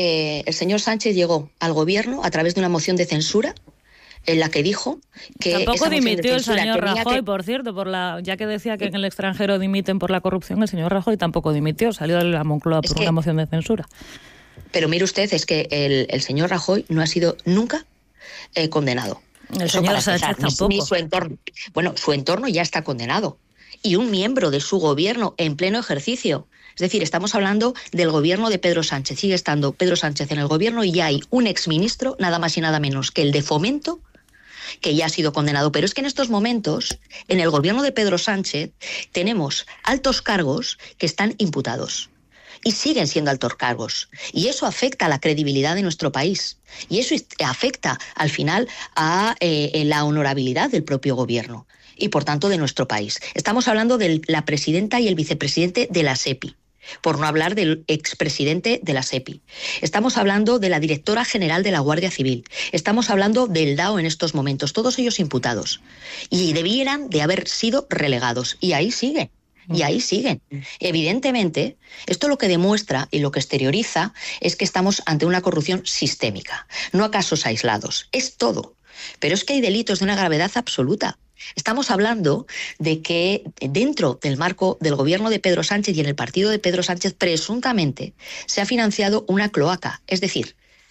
el señor Sánchez llegó al gobierno a través de una moción de censura en la que dijo que tampoco dimitió el señor Rajoy, por cierto, ya que decía que en el extranjero dimiten por la corrupción, el señor Rajoy tampoco dimitió, salió de la Moncloa por una moción de censura. Pero mire usted, es que el señor Rajoy no ha sido nunca condenado. El señor Sánchez tampoco. Ni su entorno. Bueno, su entorno ya está condenado. Y un miembro de su gobierno en pleno ejercicio. Es decir, estamos hablando del gobierno de Pedro Sánchez. Sigue estando Pedro Sánchez en el gobierno y ya hay un exministro, nada más y nada menos que el de Fomento, que ya ha sido condenado. Pero es que en estos momentos, en el gobierno de Pedro Sánchez, tenemos altos cargos que están imputados. Y siguen siendo altos cargos. Y eso afecta a la credibilidad de nuestro país. Y eso afecta, al final, a la honorabilidad del propio gobierno. Y, por tanto, de nuestro país. Estamos hablando de la presidenta y el vicepresidente de la SEPI. Por no hablar del expresidente de la SEPI. Estamos hablando de la directora general de la Guardia Civil. Estamos hablando del DAO en estos momentos. Todos ellos imputados. Y debieran de haber sido relegados. Y ahí siguen. Y ahí siguen. Evidentemente, esto lo que demuestra y lo que exterioriza es que estamos ante una corrupción sistémica, no a casos aislados. Es todo. Pero es que hay delitos de una gravedad absoluta. Estamos hablando de que dentro del marco del gobierno de Pedro Sánchez y en el partido de Pedro Sánchez, presuntamente, se ha financiado una cloaca. Es decir,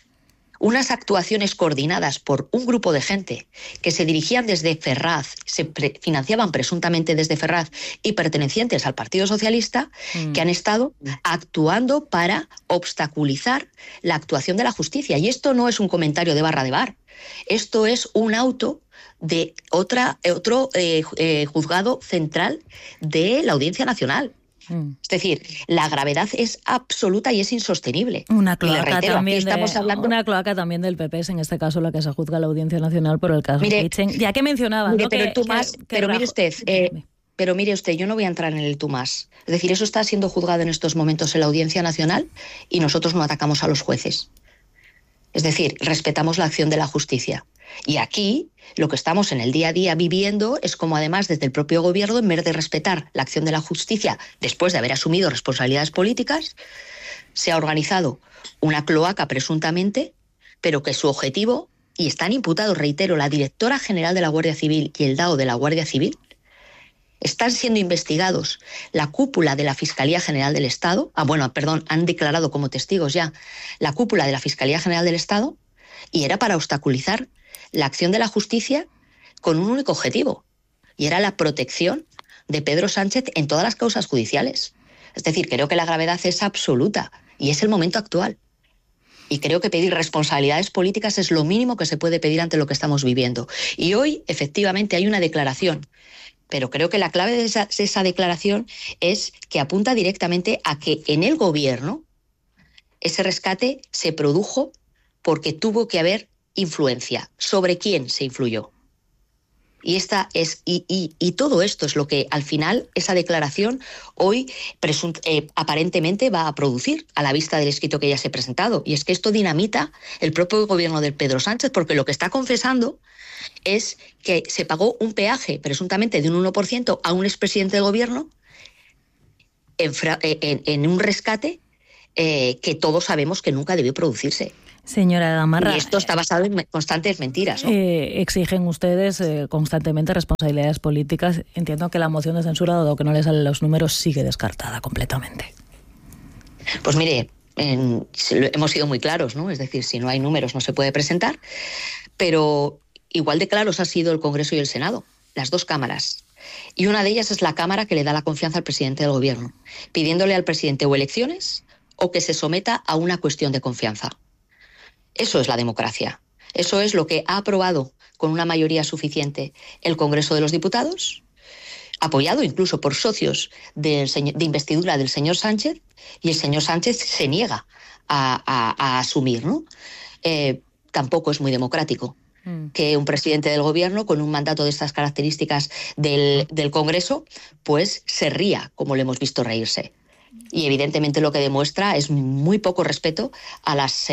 unas actuaciones coordinadas por un grupo de gente que se dirigían desde Ferraz, financiaban presuntamente desde Ferraz y pertenecientes al Partido Socialista, que han estado actuando para obstaculizar la actuación de la justicia. Y esto no es un comentario de barra de bar, esto es un auto de otro juzgado central de la Audiencia Nacional. Es decir, la gravedad es absoluta y es insostenible. Una cloaca también del PP es en este caso la que se juzga a la Audiencia Nacional por el caso Kitchen. Ya que mencionaba, ¿no? Pero mire usted, yo no voy a entrar en el tú más. Es decir, eso está siendo juzgado en estos momentos en la Audiencia Nacional y nosotros no atacamos a los jueces. Es decir, respetamos la acción de la justicia. Y aquí lo que estamos en el día a día viviendo es como, además, desde el propio gobierno, en vez de respetar la acción de la justicia después de haber asumido responsabilidades políticas, se ha organizado una cloaca presuntamente, pero que su objetivo, y están imputados, reitero, la directora general de la Guardia Civil y el DAO de la Guardia Civil, están siendo investigados la cúpula de la Fiscalía General del Estado, han declarado como testigos ya la cúpula de la Fiscalía General del Estado, y era para obstaculizar la acción de la justicia con un único objetivo, y era la protección de Pedro Sánchez en todas las causas judiciales. Es decir, creo que la gravedad es absoluta y es el momento actual. Y creo que pedir responsabilidades políticas es lo mínimo que se puede pedir ante lo que estamos viviendo. Y hoy, efectivamente, hay una declaración, pero creo que la clave de esa declaración es que apunta directamente a que en el gobierno ese rescate se produjo porque tuvo que haber influencia. ¿Sobre quién se influyó? Y todo esto es lo que al final esa declaración hoy aparentemente va a producir a la vista del escrito que ya se ha presentado. Y es que esto dinamita el propio gobierno de Pedro Sánchez, porque lo que está confesando es que se pagó un peaje presuntamente de un 1% a un expresidente del gobierno en un rescate que todos sabemos que nunca debió producirse. Señora Gamarra, y esto está basado en constantes mentiras, ¿no? Exigen ustedes constantemente responsabilidades políticas. Entiendo que la moción de censura, dado que no le salen los números, sigue descartada completamente. Pues mire, hemos sido muy claros, ¿no? Es decir, si no hay números no se puede presentar, pero igual de claros ha sido el Congreso y el Senado, las dos cámaras. Y una de ellas es la Cámara que le da la confianza al presidente del Gobierno, pidiéndole al presidente o elecciones o que se someta a una cuestión de confianza. Eso es la democracia. Eso es lo que ha aprobado con una mayoría suficiente el Congreso de los Diputados, apoyado incluso por socios de investidura del señor Sánchez, y el señor Sánchez se niega a asumir, ¿no? Tampoco es muy democrático que un presidente del gobierno con un mandato de estas características del Congreso pues se ría, como le hemos visto reírse. Y evidentemente lo que demuestra es muy poco respeto a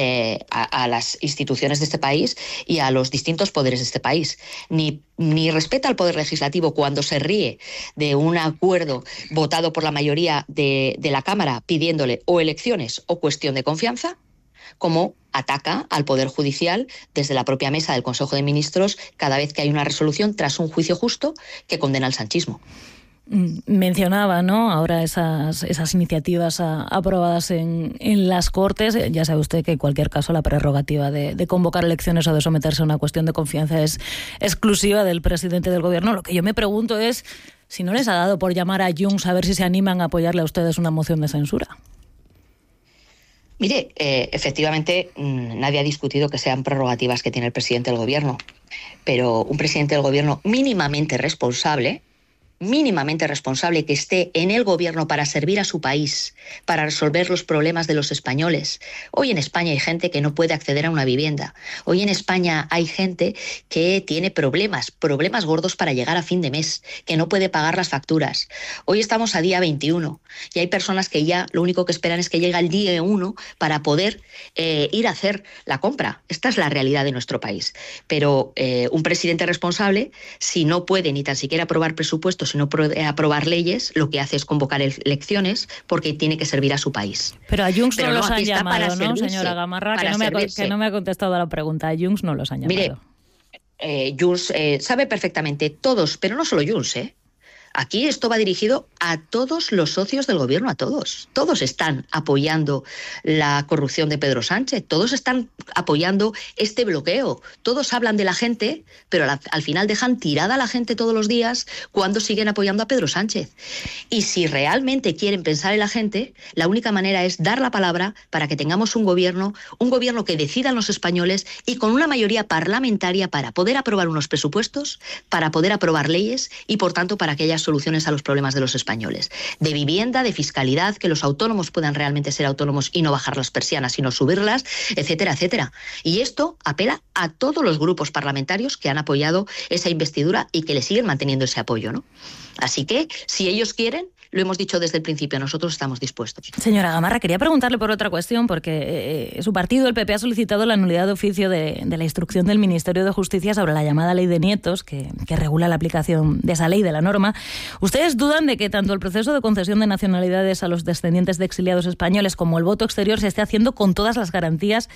las instituciones de este país y a los distintos poderes de este país. Ni respeta al Poder Legislativo cuando se ríe de un acuerdo votado por la mayoría de la Cámara pidiéndole o elecciones o cuestión de confianza, como ataca al Poder Judicial desde la propia mesa del Consejo de Ministros cada vez que hay una resolución tras un juicio justo que condena al sanchismo. Mencionaba, ¿no?, ahora esas iniciativas aprobadas en las Cortes. Ya sabe usted que en cualquier caso la prerrogativa de convocar elecciones o de someterse a una cuestión de confianza es exclusiva del presidente del gobierno. Lo que yo me pregunto es si no les ha dado por llamar a Junts a ver si se animan a apoyarle a ustedes una moción de censura. Mire, efectivamente nadie ha discutido que sean prerrogativas que tiene el presidente del gobierno, pero un presidente del gobierno mínimamente responsable que esté en el gobierno para servir a su país, para resolver los problemas de los españoles. Hoy en España hay gente que no puede acceder a una vivienda. Hoy en España hay gente que tiene problemas gordos para llegar a fin de mes, que no puede pagar las facturas. Hoy estamos a día 21 y hay personas que ya lo único que esperan es que llegue el día 1 para poder ir a hacer la compra. Esta es la realidad de nuestro país. Pero un presidente responsable, si no puede ni tan siquiera aprobar presupuestos, si no puede aprobar leyes, lo que hace es convocar elecciones porque tiene que servir a su país. Pero a Junts no los han llamado, ¿no, señora Gamarra? Que no me ha contestado a la pregunta. A Junts no los han llamado. Mire, Junts sabe perfectamente, todos, pero no solo Junts, Aquí esto va dirigido a todos los socios del gobierno, a todos. Todos están apoyando la corrupción de Pedro Sánchez, todos están apoyando este bloqueo. Todos hablan de la gente, pero al final dejan tirada a la gente todos los días cuando siguen apoyando a Pedro Sánchez. Y si realmente quieren pensar en la gente, la única manera es dar la palabra para que tengamos un gobierno que decidan los españoles y con una mayoría parlamentaria para poder aprobar unos presupuestos, para poder aprobar leyes y, por tanto, para que haya soluciones a los problemas de los españoles. De vivienda, de fiscalidad, que los autónomos puedan realmente ser autónomos y no bajar las persianas, sino subirlas, etcétera, etcétera. Y esto apela a todos los grupos parlamentarios que han apoyado esa investidura y que le siguen manteniendo ese apoyo, ¿no? Así que, si ellos quieren, lo hemos dicho desde el principio, nosotros estamos dispuestos. Señora Gamarra, quería preguntarle por otra cuestión, porque su partido, el PP, ha solicitado la nulidad de oficio de la instrucción del Ministerio de Justicia sobre la llamada Ley de Nietos, que regula la aplicación de esa ley, de la norma. ¿Ustedes dudan de que tanto el proceso de concesión de nacionalidades a los descendientes de exiliados españoles como el voto exterior se esté haciendo con todas las garantías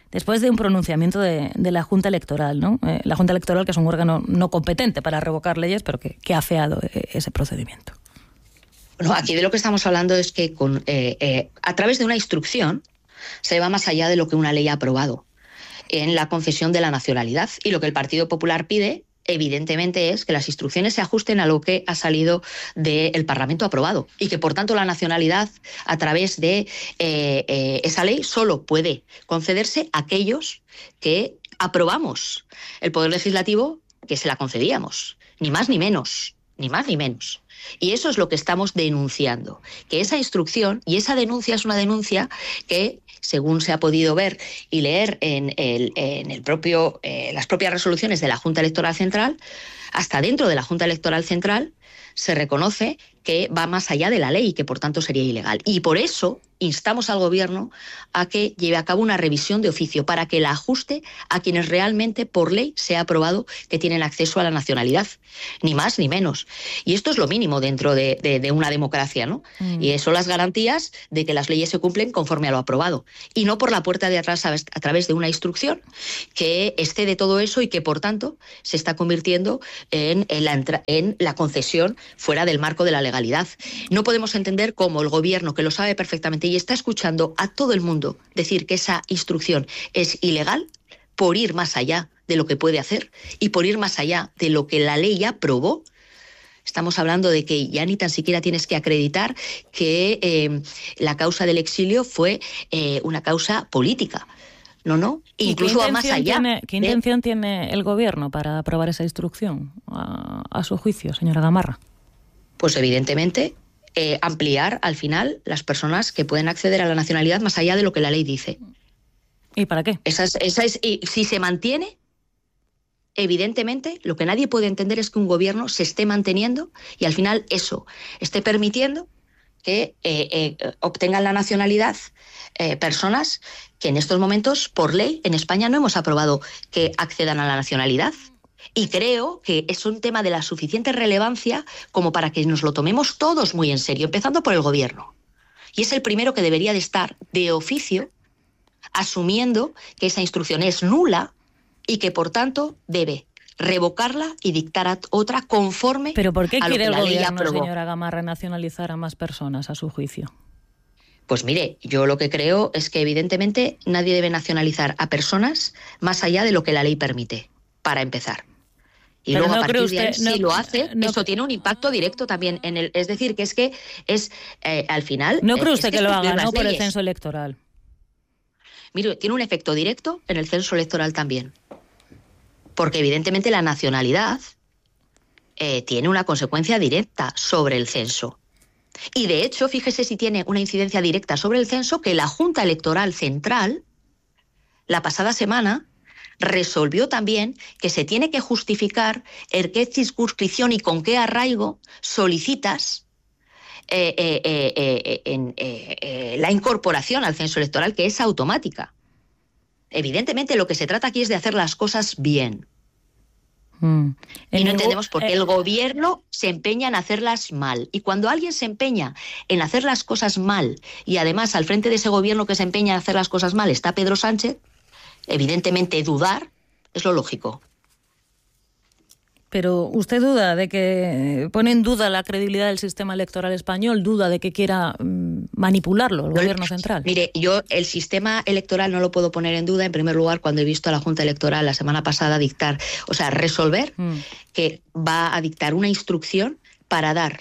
después de un pronunciamiento de la Junta Electoral, ¿no? La Junta Electoral, que es un órgano no competente para revocar leyes, pero que ha afeado ese procedimiento. Bueno, aquí de lo que estamos hablando es que a través de una instrucción se va más allá de lo que una ley ha aprobado en la concesión de la nacionalidad. Y lo que el Partido Popular pide, evidentemente, es que las instrucciones se ajusten a lo que ha salido del Parlamento aprobado y que, por tanto, la nacionalidad, a través de esa ley, solo puede concederse a aquellos que aprobamos el Poder Legislativo que se la concedíamos. Ni más ni menos. Ni más ni menos. Y eso es lo que estamos denunciando, que esa instrucción y esa denuncia es una denuncia que, según se ha podido ver y leer en las propias resoluciones de la Junta Electoral Central, hasta dentro de la Junta Electoral Central se reconoce que va más allá de la ley y que, por tanto, sería ilegal. Y por eso instamos al Gobierno a que lleve a cabo una revisión de oficio para que la ajuste a quienes realmente por ley se ha aprobado que tienen acceso a la nacionalidad, ni más ni menos. Y esto es lo mínimo dentro de una democracia, ¿no? Y son las garantías de que las leyes se cumplen conforme a lo aprobado y no por la puerta de atrás a través de una instrucción que excede todo eso y que, por tanto, se está convirtiendo en la concesión fuera del marco de la legalidad. No podemos entender cómo el Gobierno, que lo sabe perfectamente y está escuchando a todo el mundo decir que esa instrucción es ilegal, por ir más allá de lo que puede hacer y por ir más allá de lo que la ley aprobó. Estamos hablando de que ya ni tan siquiera tienes que acreditar que la causa del exilio fue una causa política. No. Incluso va más allá. ¿Qué intención tiene el Gobierno para aprobar esa instrucción, a su juicio, señora Gamarra? Pues evidentemente ampliar al final las personas que pueden acceder a la nacionalidad más allá de lo que la ley dice. ¿Y para qué? Y si se mantiene, evidentemente lo que nadie puede entender es que un gobierno se esté manteniendo y al final eso esté permitiendo que obtengan la nacionalidad personas que en estos momentos, por ley, en España no hemos aprobado que accedan a la nacionalidad. Y creo que es un tema de la suficiente relevancia como para que nos lo tomemos todos muy en serio, empezando por el Gobierno. Y es el primero que debería de estar de oficio asumiendo que esa instrucción es nula y que, por tanto, debe revocarla y dictar otra conforme a lo que la ley aprobó. ¿Pero por qué quiere el Gobierno, señora Gamarra, nacionalizar a más personas, a su juicio? Pues mire, yo lo que creo es que evidentemente nadie debe nacionalizar a personas más allá de lo que la ley permite, para empezar. Y pero luego, no a partir de ahí, si lo hace, eso tiene un impacto directo también en el... Es decir, que es al final... ¿No cree usted que lo haga, no, por el censo electoral? Mire, tiene un efecto directo en el censo electoral también. Porque evidentemente la nacionalidad tiene una consecuencia directa sobre el censo. Y de hecho, fíjese si tiene una incidencia directa sobre el censo, que la Junta Electoral Central, la pasada semana, resolvió también que se tiene que justificar en qué circunscripción y con qué arraigo solicitas la incorporación al censo electoral, que es automática. Evidentemente lo que se trata aquí es de hacer las cosas bien. Y no entendemos por qué el Gobierno se empeña en hacerlas mal. Y cuando alguien se empeña en hacer las cosas mal, y además al frente de ese Gobierno que se empeña en hacer las cosas mal está Pedro Sánchez, evidentemente dudar es lo lógico. Pero usted duda de que pone en duda la credibilidad del sistema electoral español, duda de que quiera manipularlo el Gobierno central. Mire, yo el sistema electoral no lo puedo poner en duda, en primer lugar, cuando he visto a la Junta Electoral la semana pasada resolver que va a dictar una instrucción para dar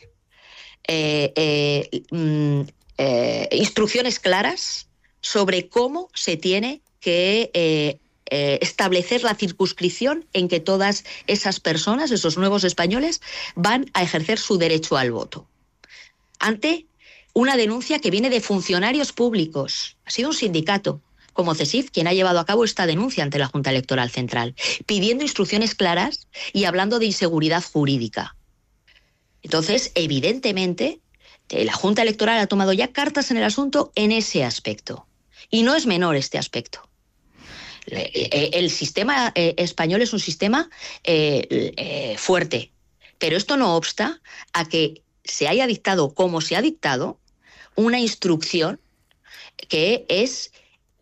instrucciones claras sobre cómo se tiene que establecer la circunscripción en que todas esas personas, esos nuevos españoles, van a ejercer su derecho al voto. Ante una denuncia que viene de funcionarios públicos. Ha sido un sindicato, como CESIF, quien ha llevado a cabo esta denuncia ante la Junta Electoral Central, pidiendo instrucciones claras y hablando de inseguridad jurídica. Entonces, evidentemente, la Junta Electoral ha tomado ya cartas en el asunto en ese aspecto. Y no es menor este aspecto. El sistema español es un sistema fuerte, pero esto no obsta a que se haya dictado, como se ha dictado, una instrucción que es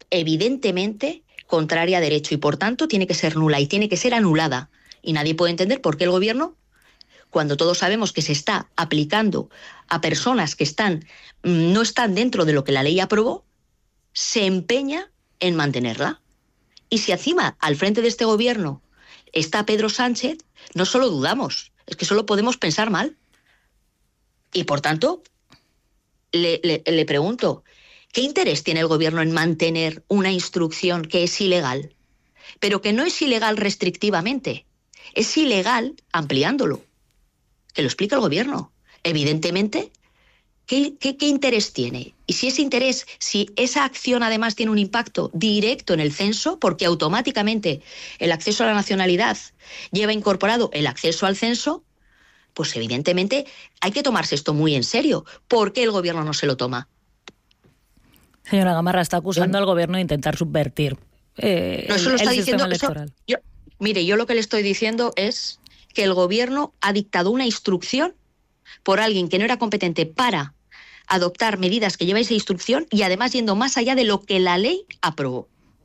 evidentemente contraria a derecho y por tanto tiene que ser nula y tiene que ser anulada. Y nadie puede entender por qué el gobierno, cuando todos sabemos que se está aplicando a personas que no están dentro de lo que la ley aprobó, se empeña en mantenerla. Y si encima al frente de este gobierno está Pedro Sánchez, no solo dudamos, es que solo podemos pensar mal. Y por tanto, le pregunto, ¿qué interés tiene el gobierno en mantener una instrucción que es ilegal? Pero que no es ilegal restrictivamente, es ilegal ampliándolo. Que lo explica el gobierno. Evidentemente, ¿qué interés tiene? Y si ese interés, si esa acción además tiene un impacto directo en el censo, porque automáticamente el acceso a la nacionalidad lleva incorporado el acceso al censo, pues evidentemente hay que tomarse esto muy en serio. ¿Por qué el gobierno no se lo toma? Señora Gamarra, está acusando al gobierno de intentar subvertir no, eso lo está el diciendo, sistema electoral. Yo lo que le estoy diciendo es que el gobierno ha dictado una instrucción por alguien que no era competente para adoptar medidas que lleva esa instrucción y además yendo más allá de lo que la ley aprobó.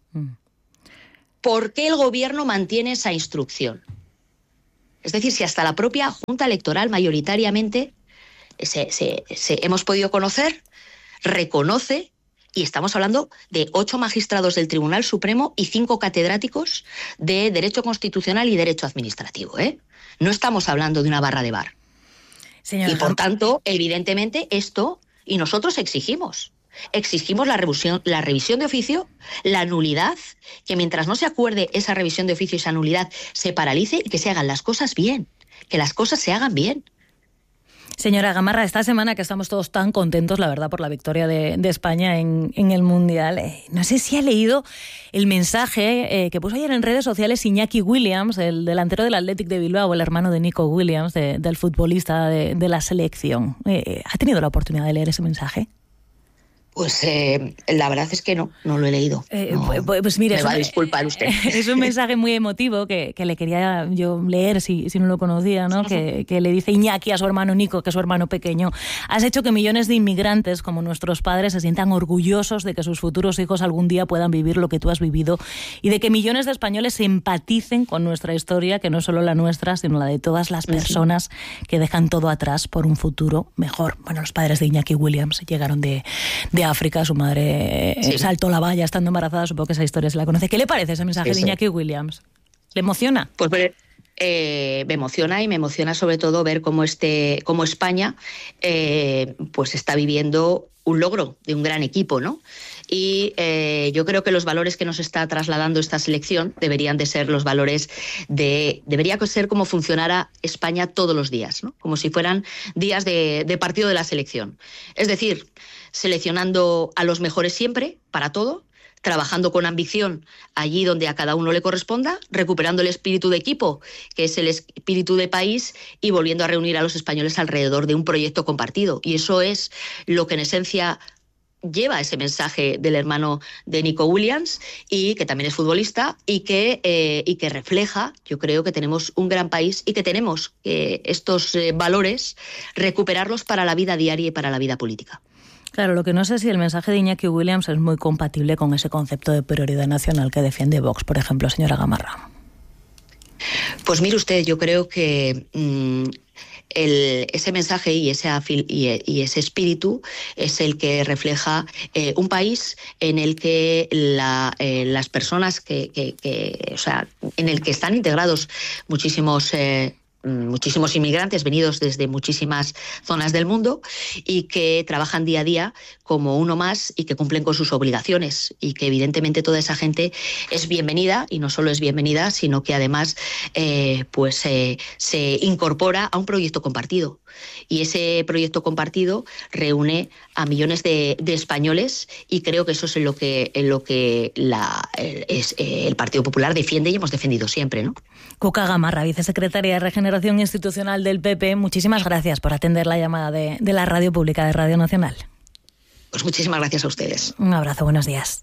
¿Por qué el gobierno mantiene esa instrucción? Es decir, si hasta la propia Junta Electoral mayoritariamente hemos podido conocer, reconoce, y estamos hablando de 8 magistrados del Tribunal Supremo y 5 catedráticos de Derecho Constitucional y Derecho Administrativo, ¿eh? No estamos hablando de una barra de bar. Señora, y por tanto, evidentemente, esto, y nosotros exigimos la revisión de oficio, la nulidad, que mientras no se acuerde esa revisión de oficio y esa nulidad, se paralice y que se hagan las cosas bien, que las cosas se hagan bien. Señora Gamarra, esta semana que estamos todos tan contentos, la verdad, por la victoria de España en el Mundial, no sé si ha leído el mensaje que puso ayer en redes sociales Iñaki Williams, el delantero del Athletic de Bilbao, el hermano de Nico Williams, del futbolista de la selección. ¿Ha tenido la oportunidad de leer ese mensaje? Pues la verdad es que no lo he leído. Pues mire, me va a disculpar usted. Es un mensaje muy emotivo que le quería yo leer si no lo conocía, ¿no? Que le dice Iñaki a su hermano Nico, que es su hermano pequeño: has hecho que millones de inmigrantes como nuestros padres se sientan orgullosos de que sus futuros hijos algún día puedan vivir lo que tú has vivido y de que millones de españoles empaticen con nuestra historia, que no solo la nuestra, sino la de todas las personas que dejan todo atrás por un futuro mejor. Bueno, los padres de Iñaki Williams llegaron de África, su madre saltó la valla estando embarazada, supongo que esa historia se la conoce. ¿Qué le parece ese mensaje de Iñaki Williams? ¿Le emociona? Pues me emociona, y me emociona sobre todo ver cómo España pues está viviendo un logro de un gran equipo, ¿no? Y yo creo que los valores que nos está trasladando esta selección deberían de ser los valores debería ser como funcionara España todos los días, ¿no? Como si fueran días de partido de la selección. Es decir, seleccionando a los mejores siempre, para todo, trabajando con ambición allí donde a cada uno le corresponda, recuperando el espíritu de equipo, que es el espíritu de país, y volviendo a reunir a los españoles alrededor de un proyecto compartido. Y eso es lo que en esencia lleva ese mensaje del hermano de Nico Williams, y que también es futbolista, y que refleja, yo creo que tenemos un gran país y que tenemos estos valores, recuperarlos para la vida diaria y para la vida política. Claro, lo que no sé si el mensaje de Iñaki Williams es muy compatible con ese concepto de prioridad nacional que defiende Vox, por ejemplo, señora Gamarra. Pues mire usted, yo creo que ese mensaje y ese espíritu es el que refleja un país en el que las personas o sea, en el que están integrados muchísimos inmigrantes venidos desde muchísimas zonas del mundo y que trabajan día a día como uno más y que cumplen con sus obligaciones, y que evidentemente toda esa gente es bienvenida, y no solo es bienvenida, sino que además se incorpora a un proyecto compartido. Y ese proyecto compartido reúne a millones de españoles, y creo que eso es en lo que el Partido Popular defiende y hemos defendido siempre, ¿no? Cuca Gamarra, vicesecretaria de Regeneración Institucional del PP, muchísimas gracias por atender la llamada de la Radio Pública de Radio Nacional. Pues muchísimas gracias a ustedes. Un abrazo, buenos días.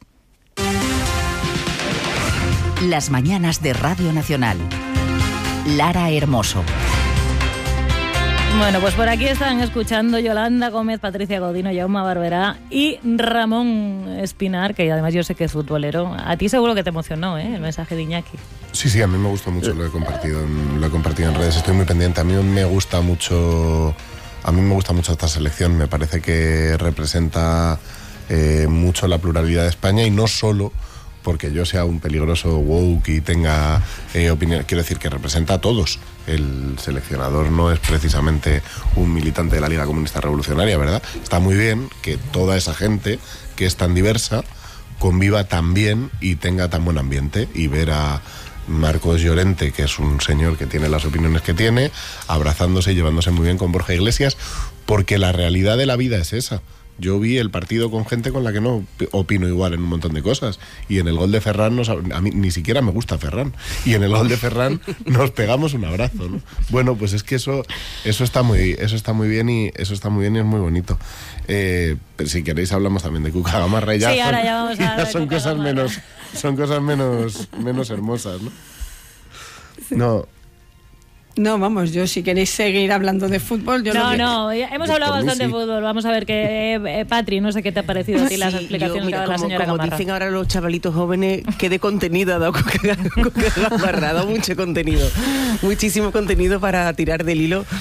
Las mañanas de Radio Nacional. Lara Hermoso. Bueno, pues por aquí están escuchando Yolanda Gómez, Patricia Godino, Jaume Barberá y Ramón Espinar, que además yo sé que es futbolero. A ti seguro que te emocionó, el mensaje de Iñaki. Sí, a mí me gustó mucho, lo he compartido en redes, estoy muy pendiente. A mí me gusta mucho esta selección, me parece que representa mucho la pluralidad de España, y no solo porque yo sea un peligroso woke y tenga opinión, quiero decir que representa a todos. El seleccionador no es precisamente un militante de la Liga Comunista Revolucionaria, ¿verdad? Está muy bien que toda esa gente que es tan diversa conviva tan bien y tenga tan buen ambiente, y ver a Marcos Llorente, que es un señor que tiene las opiniones que tiene, abrazándose y llevándose muy bien con Borja Iglesias, porque la realidad de la vida es esa. Yo vi el partido con gente con la que no opino igual en un montón de cosas, y en el gol de Ferran a mí ni siquiera me gusta Ferran, y en el gol de Ferran nos pegamos un abrazo, ¿no? Bueno, pues es que eso está muy bien, y eso está muy bien y es muy bonito. Pero si queréis hablamos también de Cuca Gamarra, y ya, sí, ahora ya vamos a hablar de son Cuca cosas Gamarra. menos hermosas, ¿no? No, vamos, yo si queréis seguir hablando de fútbol, yo hemos hablado bastante de fútbol. Vamos a ver que Patri, no sé qué te ha parecido a ti las explicaciones que ha dado la señora como Gamarra. dicen ahora los chavalitos jóvenes, qué de contenido ha dado Cuca Gamarra, ha dado mucho contenido, muchísimo contenido para tirar del hilo.